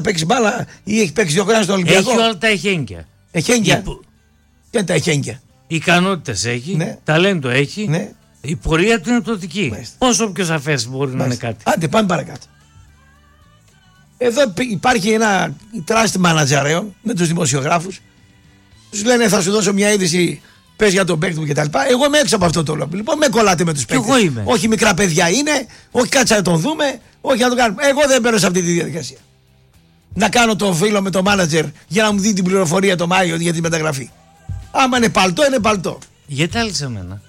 παίξει μπάλα ή έχει παίξει 2 χρόνια στο Ολυμπιακό. Έχει όλα τα εχέγγυα. Εχέγγυα. Ποια είναι τα εχέγγυα? Ικανότητες έχει, ναι. Ταλέντο έχει, ναι. Η πορεία του είναι πτωτική. Πόσο πιο σαφές μπορεί να είναι κάτι. Άντε, πάμε παρακάτω. Εδώ υπάρχει ένα trust manager με τους δημοσιογράφους. Τους λένε θα σου δώσω μια είδηση, πες για τον παίκτη μου κτλ. Εγώ είμαι έξω από αυτό το λόγο. Λοιπόν, με κολλάτε με τους παίκτες. Εγώ είμαι. Όχι μικρά παιδιά είναι, όχι κάτσα να τον δούμε, όχι να τον κάνουμε. Εγώ δεν μπαίνω σε αυτή τη διαδικασία. Να κάνω το φίλο με το manager για να μου δει την πληροφορία το Μάιο για τη μεταγραφή. Άμα είναι παλτό, είναι παλτό. Γιατί άλλοι σε μένα.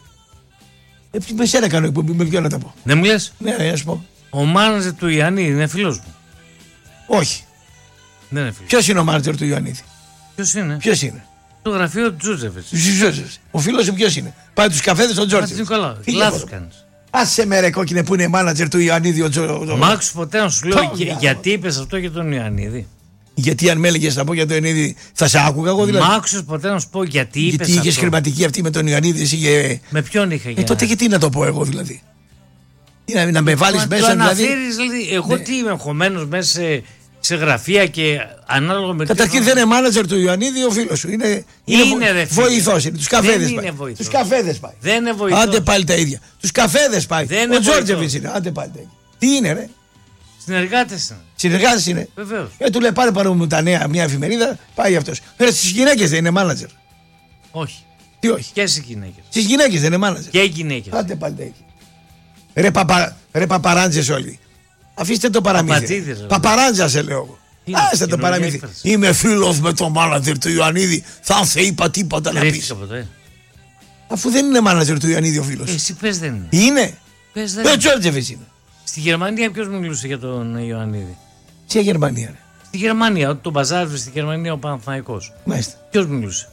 Με σένα κάνω εκπομπή, με ποιον να τα πω. Δεν μου λες? Ναι, να σου πω. Ο μάνατζερ του Ιωαννίδη είναι φίλος μου. Όχι. Δεν είναι φίλος. Ποιος είναι ο μάνατζερ του Ιωαννίδη? Ποιος είναι? Το γραφείο του Τζούτζεβιτς. Ο φίλος σου ποιος είναι? Πάει τους καφέδες στον Τζόρτζεβιτς. Λάθος κάνεις. Άσε με ρε κόκκινε που είναι μάνατζερ του Ιωαννίδη ο Μάξου ποτέ να σου λέω γιατί είπες αυτό για τον Ιωαννίδη. Γιατί αν με έλεγες να πω για τον Ιωαννίδη θα σε άκουγα εγώ δηλαδή. Μάξου ποτέ να σου πω γιατί είπες αυτό. Γιατί είχες χρηματική αυτή με τον Ιωαννίδη. Με ποιον είχα γίνει? Τότε γιατί να το πω εγώ δηλαδή. Να με βάλεις μέσα δηλαδή. Εγώ τι είμαι εγχωμένος μέσα σε γραφεία και ανάλογα με. Καταρχήν δεν είναι μάνατζερ του Ιωαννίδη ο φίλος σου. Είναι βοηθός. Τους καφέδες πάει. Τους καφέδες πάει. Δεν είναι βοηθός. Άντε πάλι τα ίδια. Τους καφέδες πάει. Ο Τζόρτζεβιτς είναι. Άντε πάλι τα ίδια. Τι είναι ρε? Συνεργάτες είναι. Συνεργάτες είναι. Βεβαίως. Του λέει πάρε μου τα νέα μια εφημερίδα, πάει αυτός. Στις γυναίκες δεν είναι μάνατζερ? Όχι. Τι όχι? Και στις γυναίκες. Στις γυναίκες δεν είναι μάνατζερ? Και οι γυναίκες. Άντε πάλι τα ίδια. Ρε παπαράντζες όλοι. Αφήστε το παραμύθι. Παπαράντζα σε λέω εγώ. Άστε το παραμύθι. Είμαι φίλος με τον μάνατζερ του Ιωαννίδη. Θα σε είπα τίποτα να πεις. Αφού δεν είναι μάνατζερ του Ιωαννίδη ο φίλος. Εσύ πες δεν είναι. Είναι. Ο Τζόρτζεβιτς είναι. Στη Γερμανία ποιος μιλούσε για τον Ιωαννίδη? Ποια Γερμανία ρε? Στη Γερμανία, όταν τον μπαζάριζε στη Γερμανία ο Παναθηναϊκός. Μάλιστα. Ποιος μιλούσε?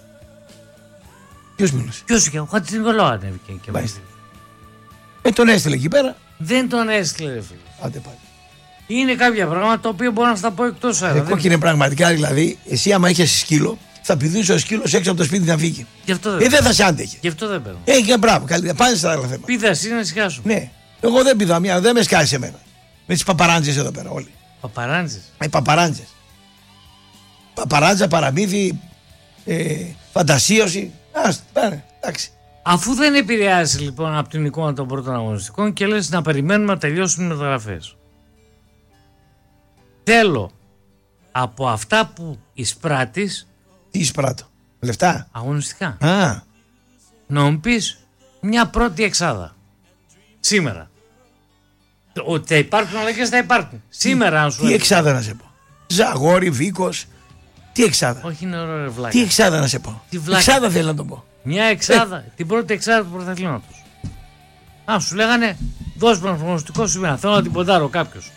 Ποιος είχε? Ο Χατζηνικολάου ανέβηκε και μάλιστα. Τον έστειλε εκεί πέρα. Δεν τον έστειλε ρε φίλε. Άντε πάλι. Είναι κάποια πράγματα τα οποία μπορώ να στα πω εκτός αέρα. Κόκκινε πραγματικά δηλαδή, εσύ άμα είχες σκύλο, θα πηδούσε ο σκύλος έξω από το σπίτι να φύγει. Δεν θα σε άντεχε. Γι' αυτό δεν παίρνω. Και μπράβο, καλύτερα. Πάνε στα άλλα θέματα. Πήδα εσύ να σιγάσου. Ναι. Εγώ δεν πηδάω μια, δεν με σκάσει εμένα. Με τις παπαράντζες εδώ πέρα όλοι. Παπαράντζες. Παπαράντζες. Παπαράντζα, παραμύθι, φαντασίωση. Πάνε, εντάξει. Αφού δεν επηρεάζει λοιπόν από την εικόνα των πρώτων αγωνιστικών και λες να περιμένουμε να τελειώσουν οι μεταγραφές. Θέλω από αυτά που εισπράττεις. Τι εισπράττω? Λεφτά. Αγωνιστικά. Να μου πεις μια πρώτη εξάδα. Σήμερα. Ότι θα υπάρχουν αλλαγές θα υπάρχουν. Σήμερα αν σου τι εξάδα να σε πω? Ζαγόρι, Βίκος. Τι εξάδα? Όχι είναι ωραίο ρε βλάκα. Τι εξάδα να σε πω? Εξάδα θέλω να το πω. Μια εξάδα. Την πρώτη εξάδα του πρωταθλήματος. Αν σου λέγανε δώσ' μου ένα προγνωστικό σήμερα. Θέλω να την ποντάρω κάποιος.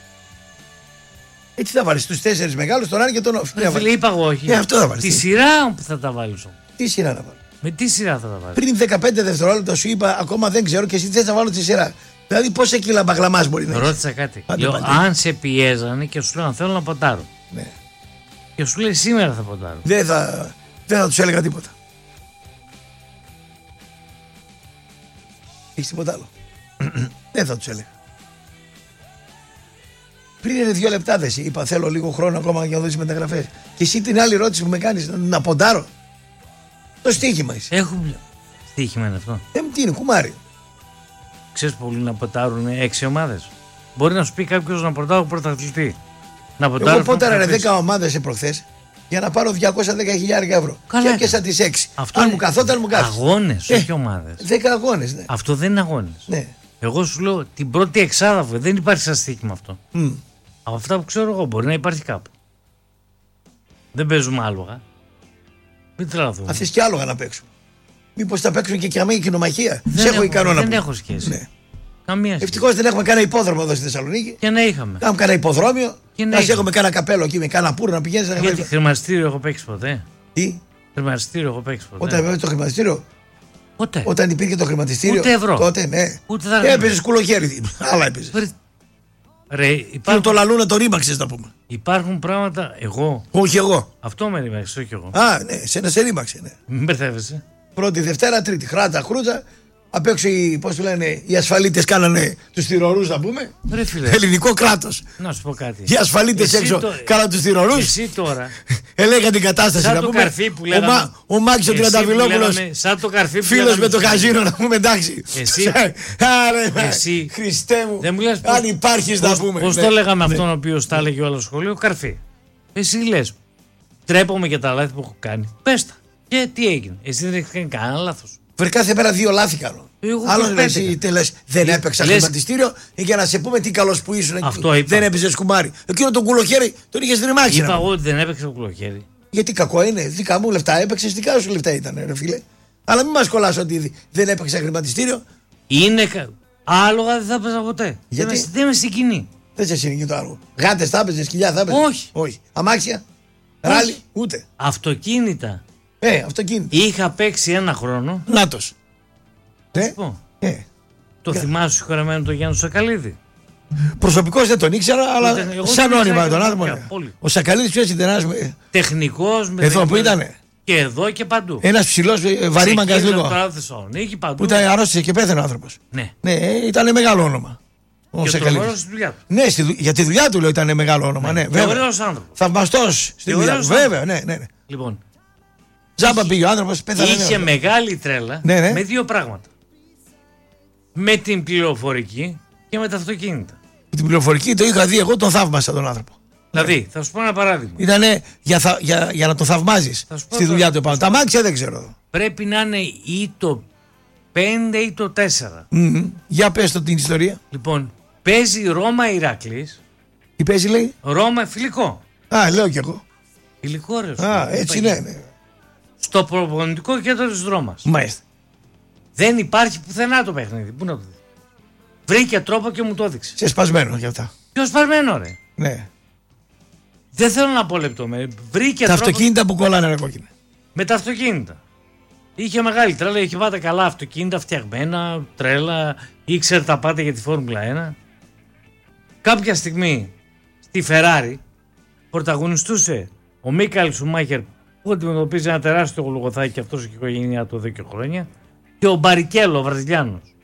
Έτσι θα βάλεις τους 4 μεγάλους, τον Άρη και τον Όφη. Φίλε, είπα εγώ όχι. Αυτό θα βάλεις. Τη σειρά που θα τα βάλεις όμως. Τι σειρά να βάλω? Με τι σειρά θα τα βάλεις? Πριν 15 δευτερόλεπτα σου είπα ακόμα δεν ξέρω και εσύ θες να βάλω τη σειρά. Δηλαδή πόσα κιλά μπαγλαμάς μπορεί να είναι? Ρώτησα κάτι. Λέω, αν σε πιέζανε και σου λέγανε θέλω να ποντάρω. Ναι. Και σου λέει σήμερα θα ποντάρω. Δεν θα τους έλεγα τίποτα. Έχεις τίποτα άλλο? Δεν θα τους έλεγα. Πριν είναι 2 λεπτά δεν είπα θέλω λίγο χρόνο ακόμα για να δώσεις μεταγραφές. Και εσύ την άλλη ερώτηση που με κάνεις να ποντάρω. Το στοίχημα είσαι. Έχουμε στοίχημα είναι αυτό. Τι είναι, κουμάρι. Ξέρεις πολλοί να ποντάρουν 6 ομάδες. Μπορεί να σου πει κάποιος να ποντάρω πρωταθλητή. Εγώ πόνταρα 10 ομάδες προχθές για να πάρω 210.000 ευρώ. Καλά, και έπιασα τις 6. Αν μου καθόταν μου κάθισε. Αγώνες, όχι ομάδες. 10 αγώνες, ναι. Αυτό δεν είναι αγώνες. Ναι. Εγώ σου λέω την πρώτη εξάδα δεν υπάρχει σαν στοίχημα αυτό. Από αυτά που ξέρω εγώ μπορεί να υπάρχει κάπου. Δεν παίζουμε άλογα. Μην τρελαθούμε. Αν θες και άλογα να παίξουν. Μήπως θα παίξουν και καμία κοινομαχία. Σε έχω ικανό να Δεν έχω σχέση. Ναι. Καμία σχέση. Ευτυχώς δεν έχουμε κανένα υπόδρομο εδώ στη Θεσσαλονίκη. Και να είχαμε. Κάνουμε κανένα υποδρόμιο. Να έχουμε κανένα καπέλο εκεί με κανένα πούρ να πηγαίνεις να Γιατί χρηματιστήριο έχω παίξει ποτέ? Τι? Χρηματιστήριο έχω παίξει ποτέ? Όταν έπαιζε το χρηματιστήριο. Ποτέ. Όταν υπήρχε το χρηματιστήριο. Ούτε ευρώ. Τότε ναι. Ούτε θα έπαιζε σκουλοχέρι. Άλλα έπαιζε. Ρε, υπάρχουν... το λαλούνα το ρήμαξες να πούμε. Υπάρχουν πράγματα εγώ. Όχι εγώ. Αυτό με ρήμαξε, όχι εγώ. Α, ναι, σε ρήμαξε, ναι. Μην μπερδεύεσαι. Πρώτη, Δευτέρα, Τρίτη. Χράτα, χρούτσα. απ' έξω πώς του λένε, οι ασφαλίτες κάνανε τους θυρωρούς, να πούμε. Ρε φίλε. Ελληνικό κράτος. Να σου πω κάτι. Οι ασφαλίτες έξω κάνανε τους θυρωρούς. Εσύ τώρα. Έλεγαν την κατάσταση, σαν να το πούμε. Καρφί που λέγαμε. Ο Μάκης ο Τριανταφυλόπουλος. Σαν το Καρφί που φίλος με το καζίνο, να πούμε, εντάξει. Εσύ. Χριστέ μου. Αν υπάρχεις, να πούμε. Πώς το λέγαμε αυτόν ο οποίος τα έλεγε όλο το σχολείο, Καρφί. Εσύ λες, τρέπομαι για τα λάθη που έχω κάνει. Πες τα. Και τι έγινε. Εσύ δεν έχεις κάνει κανένα λάθος. Βρε, κάθε μέρα 2 λάθη κάνω. Άλλο εσύ λες, δεν έπαιξα χρηματιστήριο για να σε πούμε τι καλός που ήσουν. Δεν έπαιζες κουμάρι. Εκείνο το κουλοχέρι τον είχες ρημάξει. Είπα εγώ ότι δεν έπαιξα κουλοχέρι. Γιατί κακό είναι. Δικά μου λεφτά έπαιξες, δικά σου λεφτά ήταν, ρε φίλε. Αλλά μην μας κολλάς ότι δεν έπαιξα χρηματιστήριο. Είναι. Άλογα δεν θα έπαιζα ποτέ. Γιατί? Δεν είμαι στην κοινή. Δεν σε συνοικεί το άλογο. Γάτες θα έπαιζες, σκυλιά θα έπαιζες. Όχι. Αμάξια. Ράλι, ούτε. Αυτοκίνητα. Αυτοκίνητα. Είχα παίξει 1 χρόνο. Νάτος. Το θυμάσαι συγχωρεμένο τον Γιάννη Σακαλίδη. Προσωπικώς δεν τον ήξερα, αλλά σαν όνομα τον άνθρωπο. Ο Σακαλίδης ποιος ήταν? Τεχνικός. Εδώ που ήτανε. Και εδώ και παντού. Ένας ψηλός βαρύμαγκας λίγο. Που ήταν αρρώστησε και πέθανε ο άνθρωπος. Ναι, ήταν μεγάλο όνομα. Ο Σακαλίδης. Ναι, για τη δουλειά του λέω ήταν μεγάλο όνομα. Ναι, ωραίος άνθρωπος. Θαυμαστός στη δουλειά του. Βέβαια, ναι. Λοιπόν. Τζάμπα πήγε ο άνθρωπος, πέθανε. Είχε μεγάλη τρέλα με 2 πράγματα. Με την πληροφορική και με τα αυτοκίνητα. Με την πληροφορική το είχα δει, εγώ τον θαύμασα τον άνθρωπο. Δηλαδή, θα σου πω ένα παράδειγμα. Ήτανε για να τον θαυμάζεις στη δουλειά του επάνω. Τα μάξια δεν ξέρω. Πρέπει να είναι ή το 5 ή το 4. Για πες το την ιστορία. Λοιπόν, παίζει Ρώμα Ηράκλης. Τι παίζει, λέει? Ρώμα φιλικό. Λέω κι εγώ. Φιλικό, ρε. Έτσι ναι. Στο προπονητικό κέντρο της Ρώμας. Μάλιστα. Δεν υπάρχει πουθενά το παιχνίδι. Πού να το δει. Βρήκε τρόπο και μου το έδειξε. Σε σπασμένο γι' αυτά. Πιο σπασμένο, ρε. Ναι. Δεν θέλω να πω λεπτομέρειες. Βρήκε τα τρόπο. Αυτοκίνητα που κολλάνε, ρε κόκκινα. Με τα αυτοκίνητα. Είχε μεγάλη τρέλα, είχε βάλει καλά αυτοκίνητα, φτιαγμένα, τρέλα, ήξερε τα πάντα για τη Φόρμουλα 1. Κάποια στιγμή στη Ferrari πρωταγωνιστούσε ο Μίκαελ Σουμάχερ που αντιμετωπίζει ένα τεράστιο λογοθάκι και αυτός και η οικογένειά του εδώ και χρόνια, και ο Μπαρικέλο, ο Βραζιλιάνος.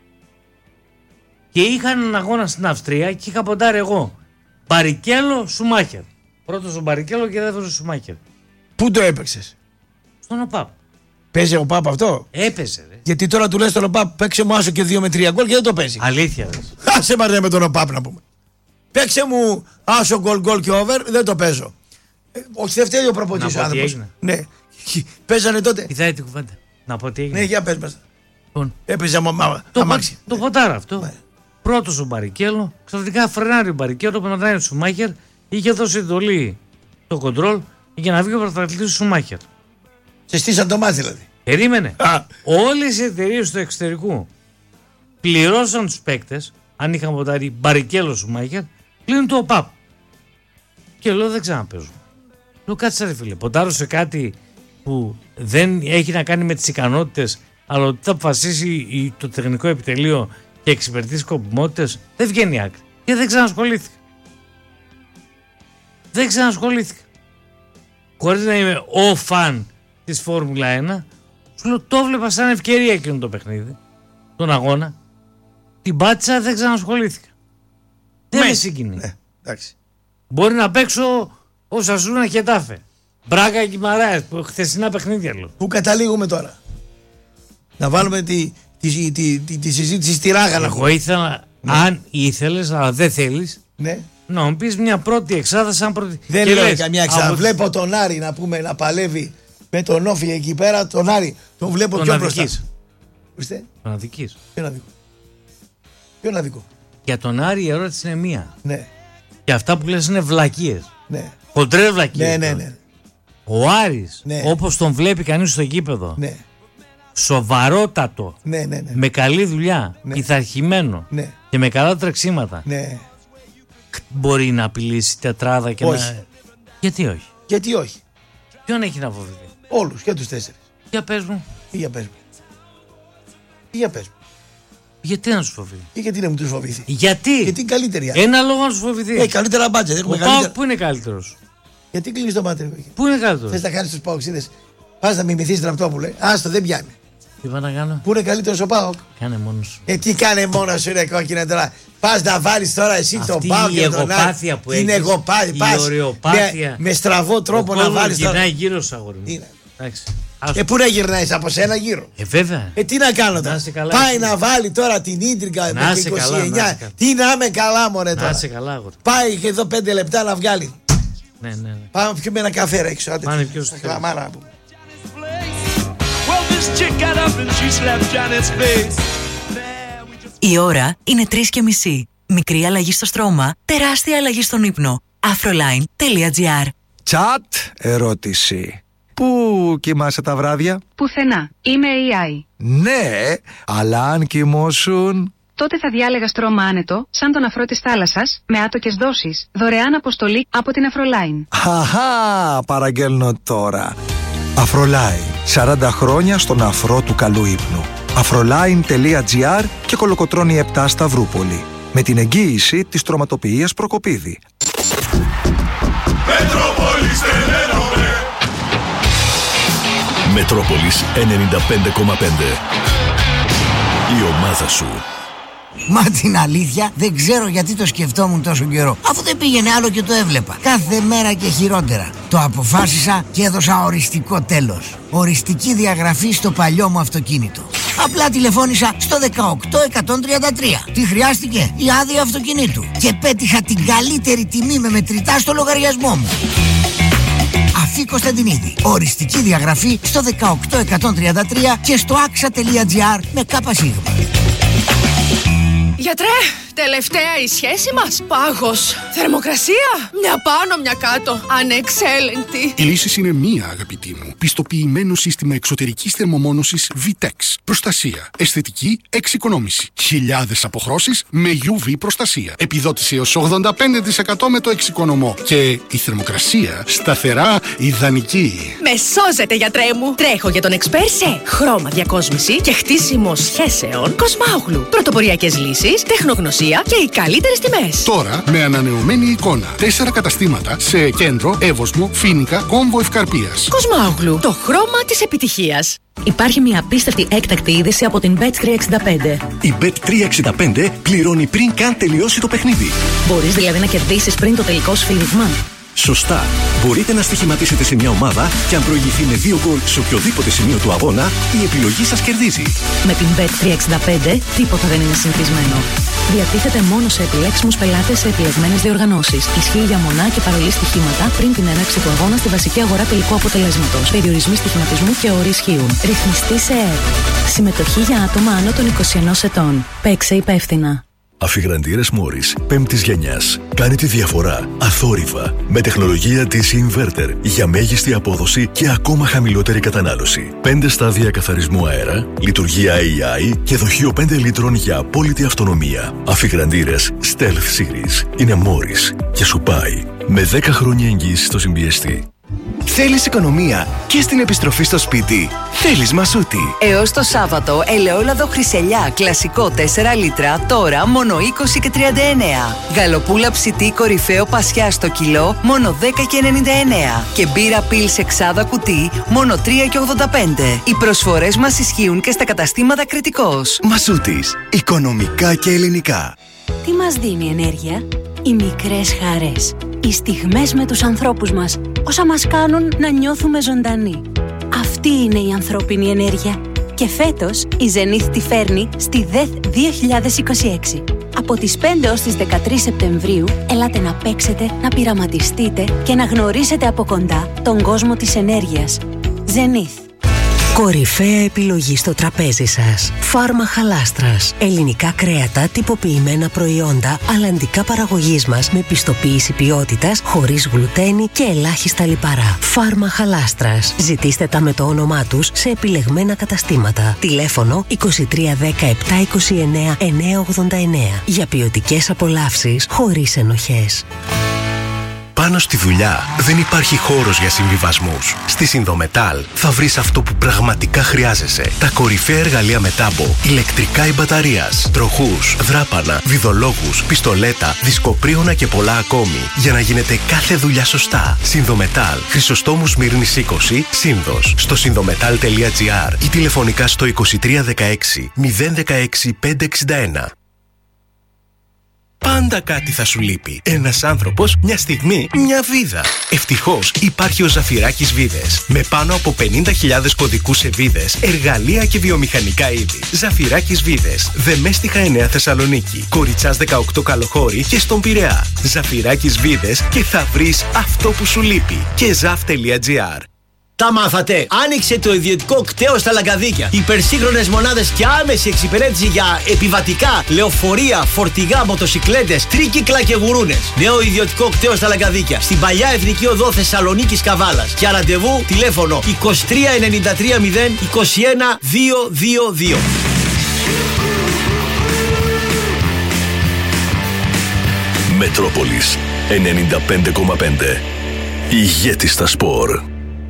Και είχαν έναν αγώνα στην Αυστρία και είχα ποντάρει εγώ. Μπαρικέλο Σουμάχερ. Πρώτος ο Μπαρικέλο και δεύτερος ο Σουμάχερ. Πού το έπαιξες? Στον ΟΠΑΠ. Παίζει ο ΟΠΑΠ αυτό? Έπαιζε, ρε. Γιατί τώρα του λες στον ΟΠΑΠ παίξε μου άσο και 2 με 3 γκολ και δεν το παίζει. Αλήθεια, ρε. Άσε μαρδέ με τον ΟΠΑΠ να πούμε. Παίξε μου άσο γκολ και over, δεν το παίζω. Όχι, δεν φταίει ο προπονητής ο άνθρωπος. Ναι. Παίζανε τότε. Κοιτάει την κουβέντα. Να πω τι έγινε. Ναι, για πες μας. Λοιπόν, έπαιζε αμάξι. Το ποτάρα αυτό. Ναι. Πρώτος ο Μπαρικέλο, ξαφνικά φρενάρει ο Μπαρικέλο, περνάει ο Σουμάχερ, είχε δώσει εντολή το κοντρόλ για να βγει ο πρωταθλητής του Σουμάχερ. Σε στήσαν το μάτι δηλαδή. Περίμενε. Όλες οι εταιρείες του εξωτερικού πληρώσαν τους παίκτες, αν είχαν ποτάρει Μπαρικέλο Σουμάχερ, πλην το ΟΠΑΠ. Και λέω δεν ξαναπαίζω. Λέω κάτσε ρε φίλε, ποντάρω σε κάτι που δεν έχει να κάνει με τις ικανότητες, αλλά ότι θα αποφασίσει το τεχνικό επιτελείο και εξυπηρετήσει σκοπιμότητες, δεν βγαίνει άκρη. Και δεν ξανασχολήθηκα. Χωρίς να είμαι ο φαν της Φόρμουλα 1, σου λέω το βλέπα σαν ευκαιρία εκείνο το παιχνίδι, τον αγώνα. Την πάτησα, δεν ξανασχολήθηκα. Δεν με συγκινεί. Ναι, εντάξει. Μπορεί να παίξω ο Σασούνα Χετάφε. Μπράγκα και Μαράες, χθεσινά παιχνίδια λέω. Πού καταλήγουμε τώρα? Να βάλουμε τη συζήτηση στη ράγα. Εγώ ήθελα, αν ήθελες, αλλά δεν θέλεις, να μου πεις μια πρώτη εξάδα σαν πρώτη. Δεν λέω καμιά εξάδα. Βλέπω τον Άρη να πούμε να παλεύει με τον Όφη εκεί πέρα. Τον Άρη τον βλέπω πιο μπροστά. Τον αδικείς. Ποιον αδικό? Για τον Άρη η ερώτηση είναι μία. Ναι. Και αυτά που λες είναι βλακίες. Ναι. Χοντρές βλακίες. Ναι. Ο Άρης, όπως τον βλέπει κανείς στο γήπεδο, σοβαρότατο, με καλή δουλειά, πειθαρχημένο και με καλά τρεξίματα, μπορεί να απειλήσει τετράδα και να... Γιατί όχι? Ποιον έχει να φοβηθεί? Όλους και τους 4. Για πες μου. Για πες μου. Γιατί να σου φοβηθεί? Γιατί να μου τους φοβηθεί? Γιατί είναι καλύτερη. Ένα λόγο να σου φοβηθεί. Καλύτερα μπάτζετ. Ο ΠΑΟΚ που είναι καλύτερος? Γιατί κλείνεις το μάτι? Πού είναι καλύτερος? Θες να κάνεις τους παοξίδες? Πας να μιμηθείς Τραπτόπουλε. Άστο, δεν πιάνει. Τι είπα να κάνω? Πού είναι καλύτερος ο ΠΑΟΚ? Κάνε μόνος σου. Τι κάνε μόνος σου, ρε κόκκινα τώρα? Πας να βάλεις τώρα εσύ τον ΠΑΟΚ και τον εγωπάθεια που έχεις. Είναι εγωπάθεια. Η ωρεοπάθεια. Με στραβό τρόπο να βάλεις. Γυρνάει γύρω σου, αγόρι μου. Εντάξει. Πού να γυρνάει, από σένα γύρω? Βέβαια. Τι να κάνω τώρα? Πάει να βάλει τώρα την ίντρικα με 29. Τι να είμαι καλά, μωρέ τώρα. Να είσαι καλά, αγόρι. Πάει και εδώ 5 λεπτά να βγάλει. Ναι. Πάμε να πιούμε ένα καφέ ρε έξω. Πάνε πιο στο χλαμάρα μου. Η ώρα είναι 3:30. Μικρή αλλαγή στο στρώμα, τεράστια αλλαγή στον ύπνο. Afroline.gr. Τσατ ερώτηση. Πού κοιμάσαι τα βράδια? Πουθενά. Είμαι AI. Ναι, αλλά αν κοιμώσουν... Τότε θα διάλεγα στρώμα άνετο, σαν τον αφρό της θάλασσας, με άτοκες δόσεις, δωρεάν αποστολή από την Afroline. Αχα, παραγγέλνω τώρα. Afroline. 40 χρόνια στον αφρό του καλού ύπνου. Afroline.gr και Κολοκοτρώνη 7 Σταυρούπολη. Με την εγγύηση της τροματοποιίας Προκοπίδη. Μετρόπολης 95,5. Η ομάδα σου. Μα την αλήθεια δεν ξέρω γιατί το σκεφτόμουν τόσο καιρό. Αφού δεν πήγαινε άλλο και το έβλεπα. Κάθε μέρα και χειρότερα. Το αποφάσισα και έδωσα οριστικό τέλος. Οριστική διαγραφή στο παλιό μου αυτοκίνητο. Απλά τηλεφώνησα στο 18133. Τι χρειάστηκε? Η άδεια αυτοκινήτου. Και πέτυχα την καλύτερη τιμή με μετρητά στο λογαριασμό μου. Αφή Κωνσταντινίδη. Οριστική διαγραφή στο 18133 και στο axa.gr με ΚΣ. Γιατρέ, τελευταία η σχέση μας. Πάγος. Θερμοκρασία. Μια πάνω, μια κάτω. Ανεξέλεγκτη. Η λύση είναι μία, αγαπητή μου. Πιστοποιημένο σύστημα εξωτερικής θερμομόνωσης VTEX. Προστασία. Αισθητική εξοικονόμηση. Χιλιάδες αποχρώσεις με UV προστασία. Επιδότηση έως 85% με το εξοικονομό. Και η θερμοκρασία σταθερά ιδανική. Με σώζετε, γιατρέ μου. Τρέχω για τον εξπέρ σε χρώμα διακόσμηση και χτίσιμο σχέσεων Κοσμάογλου. Πρωτοποριακές λύσεις, τεχνογνωσία και οι καλύτερες τιμές. Τώρα με ανανεωμένη εικόνα. 4 καταστήματα σε Κέντρο, Εύωσμο, Φοίνικα, Κόμβο Ευκαρπίας. Κοσμάογλου, το χρώμα της επιτυχίας. Υπάρχει μια απίστευτη έκτακτη είδηση από την Bet365. Η Bet365 πληρώνει πριν καν τελειώσει το παιχνίδι. Μπορείς δηλαδή να κερδίσεις πριν το τελικό σφυρίγμα. Σωστά. Μπορείτε να στοιχηματίσετε σε μια ομάδα και αν προηγηθεί με 2 γκολ σε οποιοδήποτε σημείο του αγώνα, η επιλογή σας κερδίζει. Με την Bet365 τίποτα δεν είναι συνηθισμένο. Διατίθεται μόνο σε επιλέξιμους πελάτες σε επιλεγμένες διοργανώσεις. Ισχύει για μονά και παρολί στοιχήματα πριν την έναρξη του αγώνα στη βασική αγορά τελικού αποτελέσματος. Περιορισμοί στοιχηματισμού και όροι ισχύουν. Ρυθμιστή σε ΕΕΠ. Συμμετοχή για άτομα άνω των 21 ετών. Παίξε υπεύθυνα. Αφιγραντήρες Μόρις 5ης γενιάς. Κάνει τη διαφορά αθόρυβα με τεχνολογία DC Inverter για μέγιστη απόδοση και ακόμα χαμηλότερη κατανάλωση. 5 στάδια καθαρισμού αέρα, λειτουργία AI και δοχείο 5 λίτρων για απόλυτη αυτονομία. Αφιγραντήρες Stealth Series είναι Μόρις και σου πάει με 10 χρόνια εγγύηση στο συμπιεστή. Θέλεις οικονομία και στην επιστροφή στο σπίτι? Θέλεις Μασούτη. Έως το Σάββατο, ελαιόλαδο Χρυσελιά, κλασικό 4 λίτρα, τώρα μόνο 20 και 39. Γαλοπούλα ψητή κορυφαίο πασιά στο κιλό, μόνο 10 και 99. Και μπύρα Πίλς εξάδα κουτί, μόνο 3 και 85. Οι προσφορές μας ισχύουν και στα καταστήματα Κρητικός. Μασούτης. Οικονομικά και ελληνικά. Τι μας δίνει ενέργεια? Οι μικρές χαρές. Οι στιγμές με τους ανθρώπους μας, όσα μας κάνουν να νιώθουμε ζωντανοί. Αυτή είναι η ανθρώπινη ενέργεια. Και φέτος η Zenith τη φέρνει στη ΔΕΘ 2026. Από τις 5 ως τις 13 Σεπτεμβρίου, ελάτε να παίξετε, να πειραματιστείτε και να γνωρίσετε από κοντά τον κόσμο της ενέργειας. Zenith. Κορυφαία επιλογή στο τραπέζι σας. Φάρμα Χαλάστρας. Ελληνικά κρέατα, τυποποιημένα προϊόντα, αλλαντικά παραγωγής μας με πιστοποίηση ποιότητας, χωρίς γλουτένι και ελάχιστα λιπαρά. Φάρμα Χαλάστρας. Ζητήστε τα με το όνομά τους σε επιλεγμένα καταστήματα. Τηλέφωνο 2310 729 989. Για ποιοτικές απολαύσεις χωρίς ενοχές. πάνω στη δουλειά δεν υπάρχει χώρος για συμβιβασμούς. Στη Συνδομετάλ θα βρεις αυτό που πραγματικά χρειάζεσαι. Τα κορυφαία εργαλεία με τάμπο, ηλεκτρικά ή μπαταρίας, τροχούς, δράπανα, βιδολόγους, πιστολέτα, δισκοπρίωνα και πολλά ακόμη. Για να γίνεται κάθε δουλειά σωστά. Συνδομετάλ, Χρυσοστόμου Σμύρνης 20, Σύνδος. Στο συνδομετάλ.gr ή τηλεφωνικά στο 2316 016 561. Πάντα κάτι θα σου λείπει. Ένας άνθρωπος, μια στιγμή, μια βίδα. Ευτυχώς υπάρχει ο Ζαφυράκης Βίδες. Με πάνω από 50.000 κωδικούς σε βίδες, εργαλεία και βιομηχανικά είδη. Ζαφυράκης Βίδες. Δεμέστιχα 9 Θεσσαλονίκη. Κοριτσάς 18 Καλοχώρη και στον Πειραιά. Ζαφυράκης Βίδες και θα βρεις αυτό που σου λείπει. Και zaf.gr. Τα μάθατε! Άνοιξε το ιδιωτικό κτέο στα Λαγκαδίκια. Υπερσύγχρονες μονάδες και άμεση εξυπηρέτηση για επιβατικά, λεωφορεία, φορτηγά, μοτοσικλέτες, τρίκυκλα και γουρούνες. Νέο ιδιωτικό κτέο στα Λαγκαδίκια. Στην παλιά Εθνική Οδό Θεσσαλονίκης Καβάλας. Για ραντεβού τηλέφωνο 23 93 0 21 222. Μετρόπολης 95,5. Ηγέτης στα σπορ.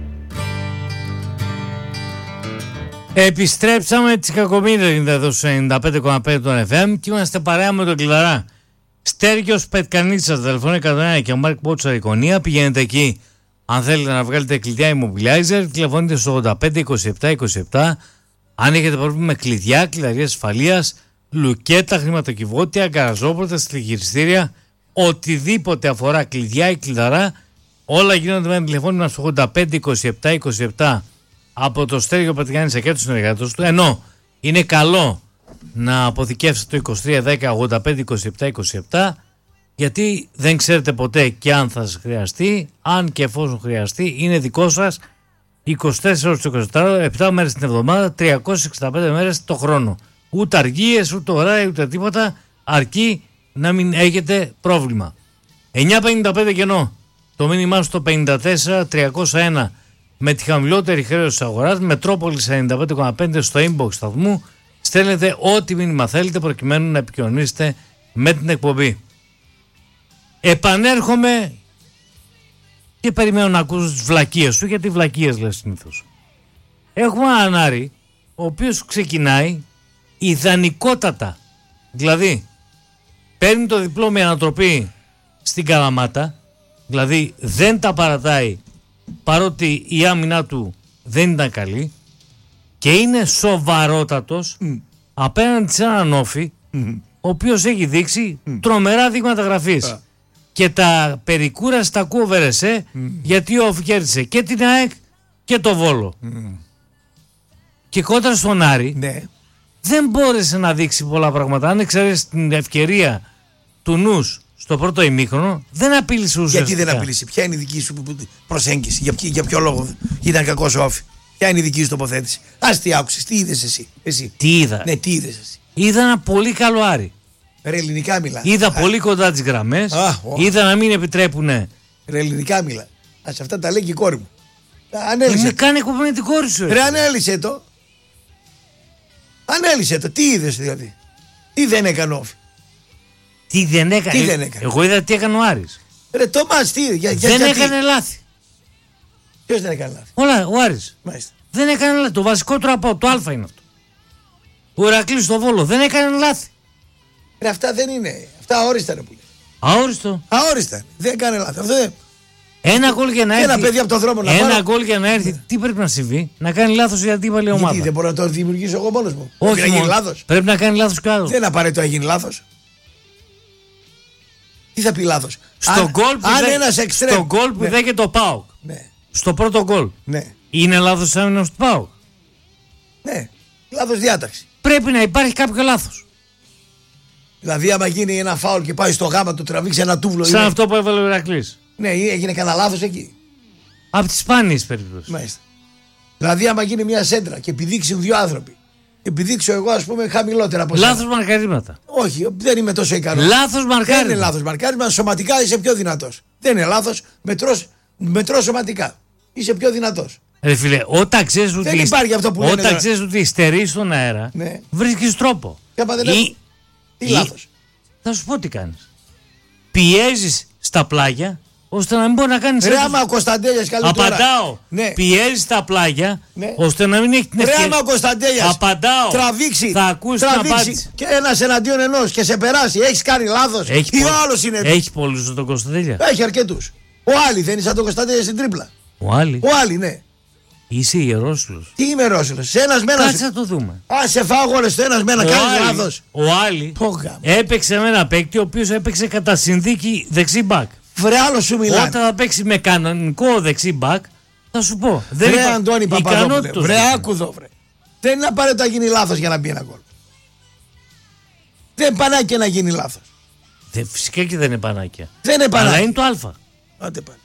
Επιστρέψαμε τις κακομοίρες εδώ στο 95,5 των FM και είμαστε παρέα με τον Κλειδαρά. Στέργιος Πετκανίτσας, τηλεφωνία 101 και ο Μάρκ Πότσαρ Εικονία. Πηγαίνετε εκεί αν θέλετε να βγάλετε κλειδιά immobilizer. Τηλεφωνείτε στο 85 27 27. Αν έχετε πρόβλημα με κλειδιά, κλειδαρίες ασφαλείας, λουκέτα, χρηματοκιβώτια, γκαραζόπορτες, τηλεγυριστήρια, οτιδήποτε αφορά κλειδιά ή κλειδαρά, όλα γίνονται με ένα τηλεφώνημα στο 85 27 27. Από το Στέργιο Πετκανίτσα και τους συνεργάτες του, ενώ είναι καλό να αποθηκεύσετε το 2310 85 27 27, γιατί δεν ξέρετε ποτέ και αν θα σας χρειαστεί, αν και εφόσον χρειαστεί, είναι δικό σας 24 ώρες το 24, 7 μέρες την εβδομάδα, 365 μέρες το χρόνο. Ούτε αργίες, ούτε ωράριο, ούτε τίποτα, αρκεί να μην έχετε πρόβλημα. 955 κενό, το μήνυμά στο 54 301. Με τη χαμηλότερη χρέωση της αγοράς, Μετρόπολης 95,5 στο inbox σταθμού, στέλνετε ό,τι μήνυμα θέλετε προκειμένου να επικοινωνήσετε με την εκπομπή. Επανέρχομαι και περιμένω να ακούσω τις βλακίες σου, γιατί βλακίες λες συνήθως. Έχουμε έναν Άρη, ο οποίος ξεκινάει ιδανικότατα. Δηλαδή, παίρνει το διπλό με ανατροπή στην Καλαμάτα, δηλαδή δεν τα παρατάει, παρότι η άμυνά του δεν ήταν καλή, και είναι σοβαρότατος απέναντι σε έναν Όφη ο οποίος έχει δείξει τρομερά δείγματα γραφής. Και τα περικούραση τα ακούω Βερεσέ, γιατί ο Όφη κέρδισε και την ΑΕΚ και το Βόλο. Και κόντρα στον Άρη δεν μπόρεσε να δείξει πολλά πράγματα. Αν εξαιρέσει την ευκαιρία του Νους στο πρώτο ημίχρονο, δεν απείλησε ουσιαστικά. Γιατί δεν απείλησε, ποια είναι η δική σου προσέγγιση, για ποιο λόγο ήταν κακός ο Όφη, ποια είναι η δική σου τοποθέτηση? Ας τι άκουσες, τι είδες εσύ? Τι είδα? Ναι, τι είδες εσύ? Είδα ένα πολύ καλό Άρη. Ρε ελληνικά μιλά. Είδα πολύ κοντά τις γραμμές. Είδα να μην επιτρέπουνε. Ρε ελληνικά μιλά. Ας αυτά τα λέει και η κόρη μου. Ανέλησε. Κάνει εκπομπή με την κόρη σου. Ρε ανέλησε το. Ανέλησε το. Τι είδες δηλαδή? Τι δεν έκανε Όφη? Τι δεν έκανε? Εγώ είδα τι έκανε ο Άρης. Ρε το μας τι δεν έκανε λάθη. Ποιος δεν έκανε λάθη? Όλα, ο Άρης. Μάλιστα. Δεν έκανε λάθη. Το βασικό τραπό, το Α είναι αυτό. Ο Ηρακλής στο Βόλο δεν έκανε λάθη. Ρε αυτά δεν είναι. Αυτά αόριστα ρε που λέει. Αόριστο. Αόριστα. Δεν έκανε λάθη. Αυτό δεν... Ένα γκολ για να έρθει. Ένα παιδί από τον δρόμο να πάρει. Ένα γκολ για να έρθει. Τι πρέπει να συμβεί? Να κάνει λάθος η αντίπαλη ομάδα. Γιατί δεν μπορώ να το δημιουργήσω εγώ μόνος μου? Όχι, να γίνει λάθος. Πρέπει να κάνει λάθος κι άλλο. Δεν είναι απαραίτητο να γίνει λάθος. Τι θα πει λάθος? Στο γκολ που δέχεται το ΠΑΟΚ. Ναι. Στο πρώτο γκολ. Ναι. Είναι λάθος άμυνας του ΠΑΟΚ? Ναι. Λάθος διάταξη. Πρέπει να υπάρχει κάποιο λάθος. Δηλαδή, άμα γίνει ένα φάουλ και πάει στο γάμα του τραβήξει ένα τούβλο. Σαν αυτό που έβαλε ο Ηρακλής. Ναι, έγινε κανένα λάθος εκεί. Από τις σπάνιες περιπτώσεις. Μάλιστα. Δηλαδή, άμα γίνει μια σέντρα και επιδείξουν δύο άνθρωποι, επιδείξω εγώ, ας πούμε, χαμηλότερα από λάθος μαρκαρίσματα. Όχι, δεν είμαι τόσο ικανός. Λάθος μαρκάρισμα. Δεν είναι λάθος μαρκάρισμα. Σωματικά είσαι πιο δυνατός. Δεν είναι λάθος. Μετρώ σωματικά. Είσαι πιο δυνατός. Ρε φίλε, όταν ξέρεις ότι υστερείς στον αέρα, ναι, βρίσκεις τρόπο. Τι λάθος? Θα σου πω τι κάνεις. Πιέζεις στα πλάγια ώστε να μην μπορεί να κάνει. Ρε, άμα ο Κωνσταντέλιας καλή τώρα. Απαντάω. Ναι. Πιέζει τα πλάγια, ναι, ώστε να μην έχει την ευκαιρία. Ρε, άμα ο Κωνσταντέλιας τραβήξει, θα ακούσει την απάντηση. Και ένας εναντίον ενός και σε περάσει, έχεις κάνει λάθος. Ή ο άλλος είναι. Έχει πολλούς τον Κωνσταντέλια. Έχει αρκετούς. Ο Άλλη δεν είναι σαν τον Κωνσταντέλια στην τρίπλα. Ο Άλλη. Ο Άλλη, ναι. Είσαι ιερόσυλος. Τι είμαι ιερόσυλος. Σε ένας μένας. Κάτσε να το δούμε. Α, σε φάγω όλες το ένας μένα, κάνεις λάθος. Ο Άλλη έπαιξε με ένα παίκτη ο οποίος έπαιξε κατά συνθήκη δεξί μπακ. Βρε, άλλο σου μιλάνε. Όταν θα παίξει με κανονικό δεξί μπακ, θα σου πω. Βρε, Αντώνη Παπαδόπουλε. Βρε, άκουδο, βρε. Δεν είναι απαραίτητο να γίνει λάθος για να μπει ένα γκολ. Δεν πανάκια να γίνει λάθος. Φυσικά και δεν είναι πανάκια. Δεν είναι πανάκια. Αλλά είναι το Α. Άντε πάλι.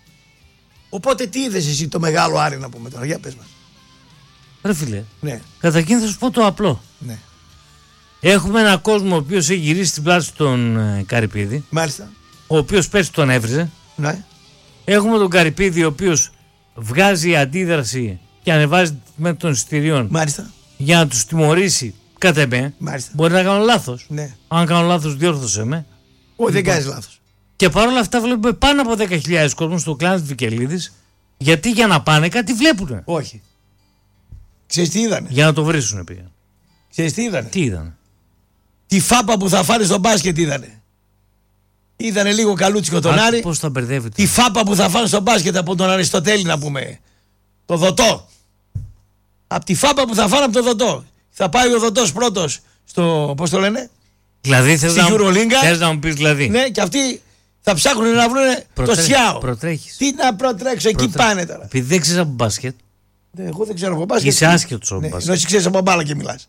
Οπότε τι είδες εσύ το μεγάλο Άρη να πούμε τώρα, για πες μας. Ρε φίλε, ναι, καταρχήν θα σου πω το απλό. Ναι. Έχουμε έναν κόσμο ο οποίος έχει γυρίσει στην πλάτη τον Καρυπίδη. Μάλιστα. Ο οποίος πέρσι τον έβριζε. Ναι. Έχουμε τον Καρυπίδη ο οποίος βγάζει αντίδραση και ανεβάζει με των εισιτηρίων. Μάλιστα. Για να τους τιμωρήσει κατ' εμέ. Μάλιστα. Μπορεί να κάνω λάθος. Ναι. Αν κάνω λάθος, διόρθωσε με. Όχι, δεν κάνεις λάθος. Και παρόλα αυτά βλέπουμε πάνω από 10.000 κόσμους στο κλάν της Βικελίδης. Γιατί για να πάνε κάτι βλέπουνε. Όχι. Ξέρεις τι είδανε. Για να το βρίσουνε πήγαν. Ξέρεις τι είδανε. Τι είδανε. Τη φάπα που θα φάρει στο μπάσκετ είδανε. Είδανε λίγο καλούτσικο τον Άρη. Πώς θα μπερδεύεται. Τη φάπα που θα φάνε στο μπάσκετ από τον Αριστοτέλη να πούμε. Το Δωτό. Από τη φάπα που θα φάνε από το Δωτό. Θα πάει ο Δωτός πρώτος στο, πώς το λένε. Δηλαδή στη Euroliga. Θες να μου πεις δηλαδή. Ναι, και αυτοί θα ψάχνουν να βρουν το Σιάο. Προτρέχεις. Τι να προτρέξω, εκεί πάνε τώρα. Επειδή δεν ξέρεις από μπάσκετ. Εγώ δεν ξέρω από μπάσκετ. Είσαι άσχετος από μπάσκετ. Ενώ εσύ ξέρεις από μπάλα και μιλάς.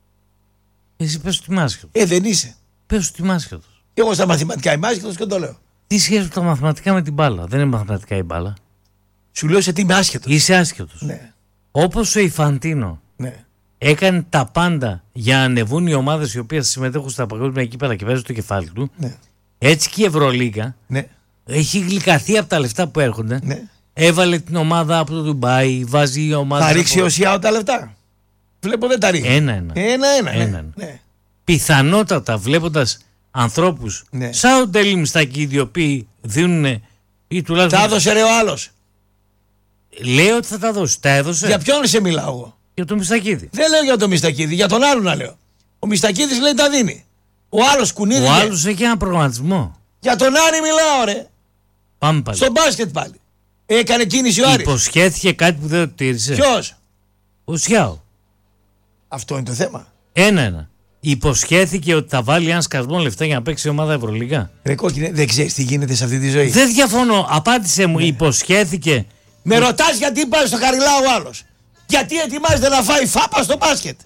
Εσύ πες ότι είμαι άσχετος. Δεν είσαι. Πες ότι είμαι άσχετος. Εγώ στα μαθηματικά είμαι άσχετος και το λέω. Τι σχέση τα μαθηματικά με την μπάλα. Δεν είναι μαθηματικά η μπάλα. Σου λέω σε τι είμαι άσχετος. Είσαι άσχετος. Ναι. Όπως ο Ιφαντίνο. Ναι. Έκανε τα πάντα για να ανεβούν οι ομάδες οι οποίες συμμετέχουν στα παγκόσμια κύπελλα και βάζουν το κεφάλι του. Ναι. Έτσι και η Ευρωλίγα έχει γλυκαθεί από τα λεφτά που έρχονται. Ναι. Έβαλε την ομάδα από το Ντουμπάι, βάζει η ομάδα. Θα ρίξει ο Σιάο τα λεφτά. Βλέπω δεν τα ρίχνει. Ένα-ένα. Ναι. Πιθανότατα βλέποντας ανθρώπους σαν ο Ντέλη Μιστακίδη οι οποίοι δίνουν ή τουλάχιστον. Τα έδωσε ρε ο άλλος. Λέει ότι θα τα δώσει. Τα έδωσε. Για ποιον σε μιλάω εγώ. Για τον Μιστακίδη. Δεν λέω για τον Μιστακίδη, για τον άλλον να λέω. Ο Μιστακίδης λέει τα δίνει. Ο άλλος κουνίδι. Ο άλλος έχει ένα προγραμματισμό. Για τον Άρη μιλάω ρε. Πάμε πάλι. Στο μπάσκετ πάλι. Έκανε κίνηση ο Άρης. Υποσχέθηκε κάτι που δεν το τήρησε. Ποιος? Ο Σιάο. Αυτό είναι το θέμα. Ένα. Υποσχέθηκε ότι θα βάλει ένα σκασμό λεφτά για να παίξει η ομάδα Ευρωλίγα. Ρε κόκκινε, δεν ξέρεις τι γίνεται σε αυτή τη ζωή. Δεν διαφωνώ. Απάντησε μου, υποσχέθηκε. Με ρωτάς γιατί πάει στο Χαριλάο ο άλλος. Γιατί ετοιμάζεται να φάει φάπα στο μπάσκετ.